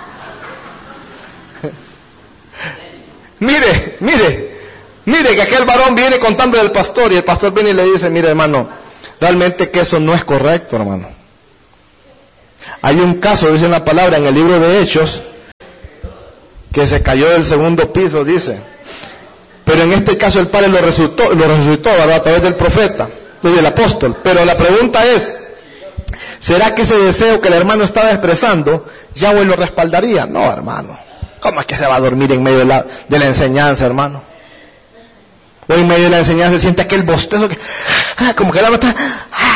C: Mire, mire, mire que aquel varón viene contando del pastor y el pastor viene y le dice, mire, hermano, realmente que eso no es correcto, hermano. Hay un caso, dice la palabra en el libro de Hechos, que se cayó del segundo piso, dice. Pero en este caso el Padre lo resucitó, lo resucitó, ¿verdad? A través del profeta, del apóstol. Pero la pregunta es, ¿será que ese deseo que el hermano estaba expresando, Yahweh lo respaldaría? No, hermano. ¿Cómo es que se va a dormir en medio de la, de la enseñanza, hermano? O en medio de la enseñanza se siente aquel bostezo que, ah, como que el alma está, ah.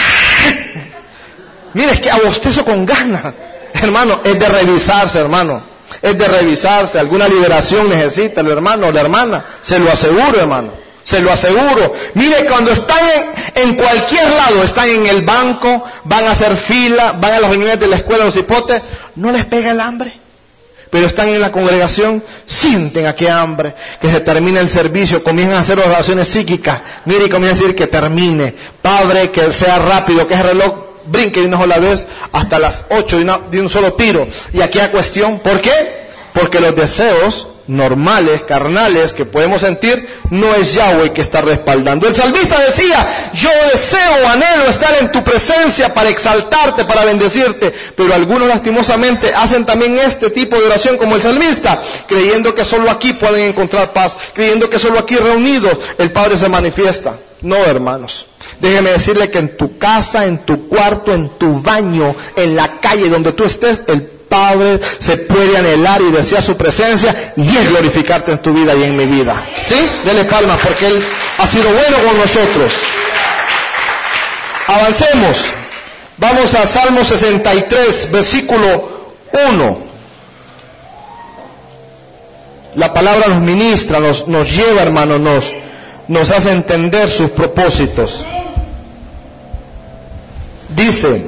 C: Mire, es que a bostezo con ganas, hermano, es de revisarse, hermano. Es de revisarse, alguna liberación necesita el hermano o la hermana, se lo aseguro, hermano, se lo aseguro. Mire, cuando están en, en cualquier lado, están en el banco, van a hacer fila, van a las reuniones de la escuela, los hipotes, no les pega el hambre, pero están en la congregación, sienten aquella hambre, que se termina el servicio, comienzan a hacer oraciones psíquicas, mire, y comienzan a decir que termine, Padre, que sea rápido, que el reloj brinque de una sola vez hasta las ocho de, una, de un solo tiro. Y aquí hay cuestión, ¿por qué? Porque los deseos normales, carnales, que podemos sentir, no es Yahweh que está respaldando. El salmista decía, yo deseo, anhelo estar en tu presencia para exaltarte, para bendecirte. Pero algunos lastimosamente hacen también este tipo de oración como el salmista, creyendo que solo aquí pueden encontrar paz, creyendo que solo aquí reunidos el Padre se manifiesta. No, hermanos. Déjeme decirle que en tu casa, en tu cuarto, en tu baño, en la calle, donde tú estés, el Padre se puede anhelar y desear su presencia y es glorificarte en tu vida y en mi vida. ¿Sí? Dele palmas porque Él ha sido bueno con nosotros. Avancemos. Vamos a Salmo sesenta y tres, versículo uno. La palabra nos ministra, nos, nos lleva, hermano, nos, nos hace entender sus propósitos. Dice,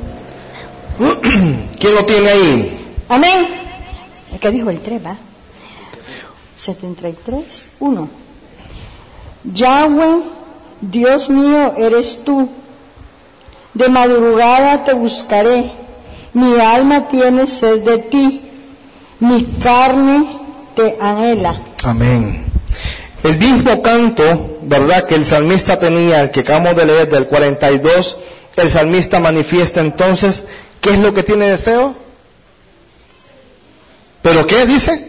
C: ¿quién lo tiene ahí?
G: Amén. ¿Qué dijo el tres, va? setenta y tres, uno. Yahweh, Dios mío, eres tú. De madrugada te buscaré. Mi alma tiene sed de ti. Mi carne te anhela.
C: Amén. El mismo canto, ¿verdad?, que el salmista tenía, el que acabamos de leer del cuarenta y dos, el salmista manifiesta entonces, ¿qué es lo que tiene deseo? ¿Pero qué dice?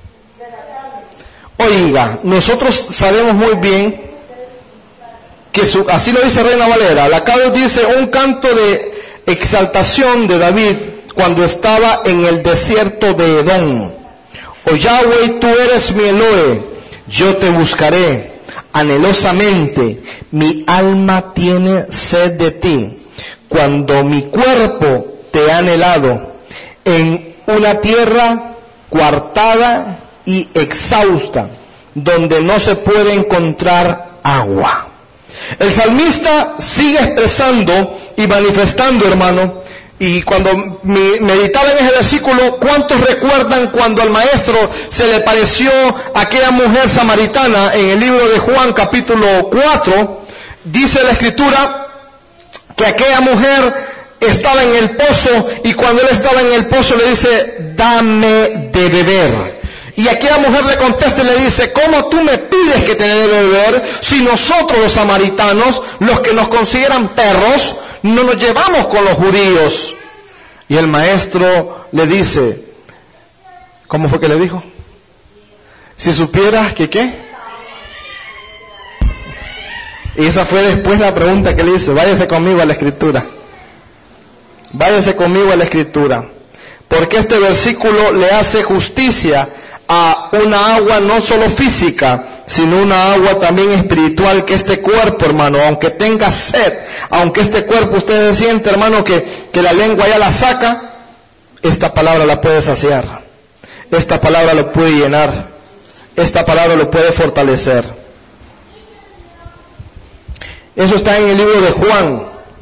C: Oiga, nosotros sabemos muy bien que su, así lo dice Reina Valera, la Carlos dice un canto de exaltación de David cuando estaba en el desierto de Edom. Oh Yahweh, tú eres mi Elohe, yo te buscaré anhelosamente, mi alma tiene sed de ti, cuando mi cuerpo te ha anhelado, en una tierra coartada y exhausta, donde no se puede encontrar agua. El salmista sigue expresando y manifestando, hermano, y cuando meditaba en ese versículo, ¿cuántos recuerdan cuando al maestro se le pareció aquella mujer samaritana en el libro de Juan capítulo cuatro? Dice la escritura que aquella mujer estaba en el pozo y cuando él estaba en el pozo le dice, dame de beber. Y aquella mujer le contesta y le dice, ¿cómo tú me pides que te dé de beber si nosotros los samaritanos, los que nos consideran perros, no nos llevamos con los judíos? Y el maestro le dice, ¿cómo fue que le dijo? Si supieras que qué. Y esa fue después la pregunta que le hice, váyase conmigo a la escritura. Váyase conmigo a la escritura. Porque este versículo le hace justicia a una agua no solo física, sino una agua también espiritual, que este cuerpo, hermano, aunque tenga sed, aunque este cuerpo usted se siente, hermano, que, que la lengua ya la saca, esta palabra la puede saciar, esta palabra lo puede llenar, esta palabra lo puede fortalecer. Eso está en el libro de Juan.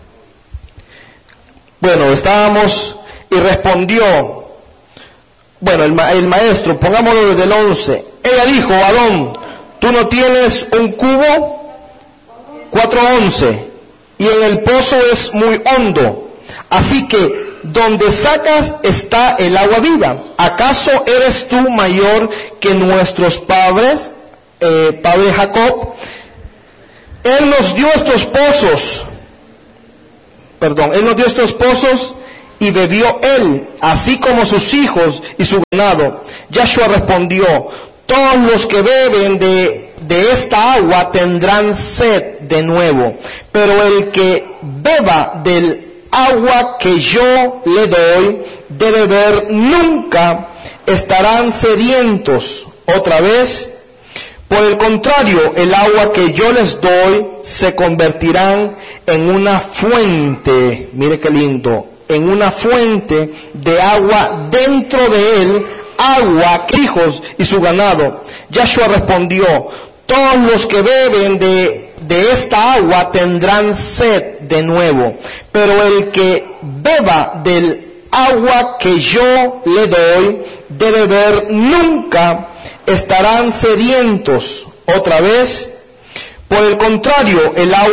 C: Bueno, estábamos y respondió, bueno, el, ma, el maestro, pongámoslo desde el once. Ella dijo, Adón, ¿tú no tienes un cubo? cuatro once. Y en el pozo es muy hondo. Así que donde sacas está el agua viva. ¿Acaso eres tú mayor que nuestros padres, eh, padre Jacob? Él nos dio estos pozos, perdón, Él nos dio estos pozos y bebió Él, así como sus hijos y su ganado. Yahshua respondió, todos los que beben de, de esta agua tendrán sed de nuevo, pero el que beba del agua que yo le doy de beber nunca estarán sedientos otra vez. Por el contrario, el agua que yo les doy se convertirán en una fuente, mire qué lindo, en una fuente de agua dentro de él, agua que hijos y su ganado. Yahshua respondió, todos los que beben de, de esta agua tendrán sed de nuevo, pero el que beba del agua que yo le doy de beber nunca estarán sedientos otra vez. Por el contrario, el agua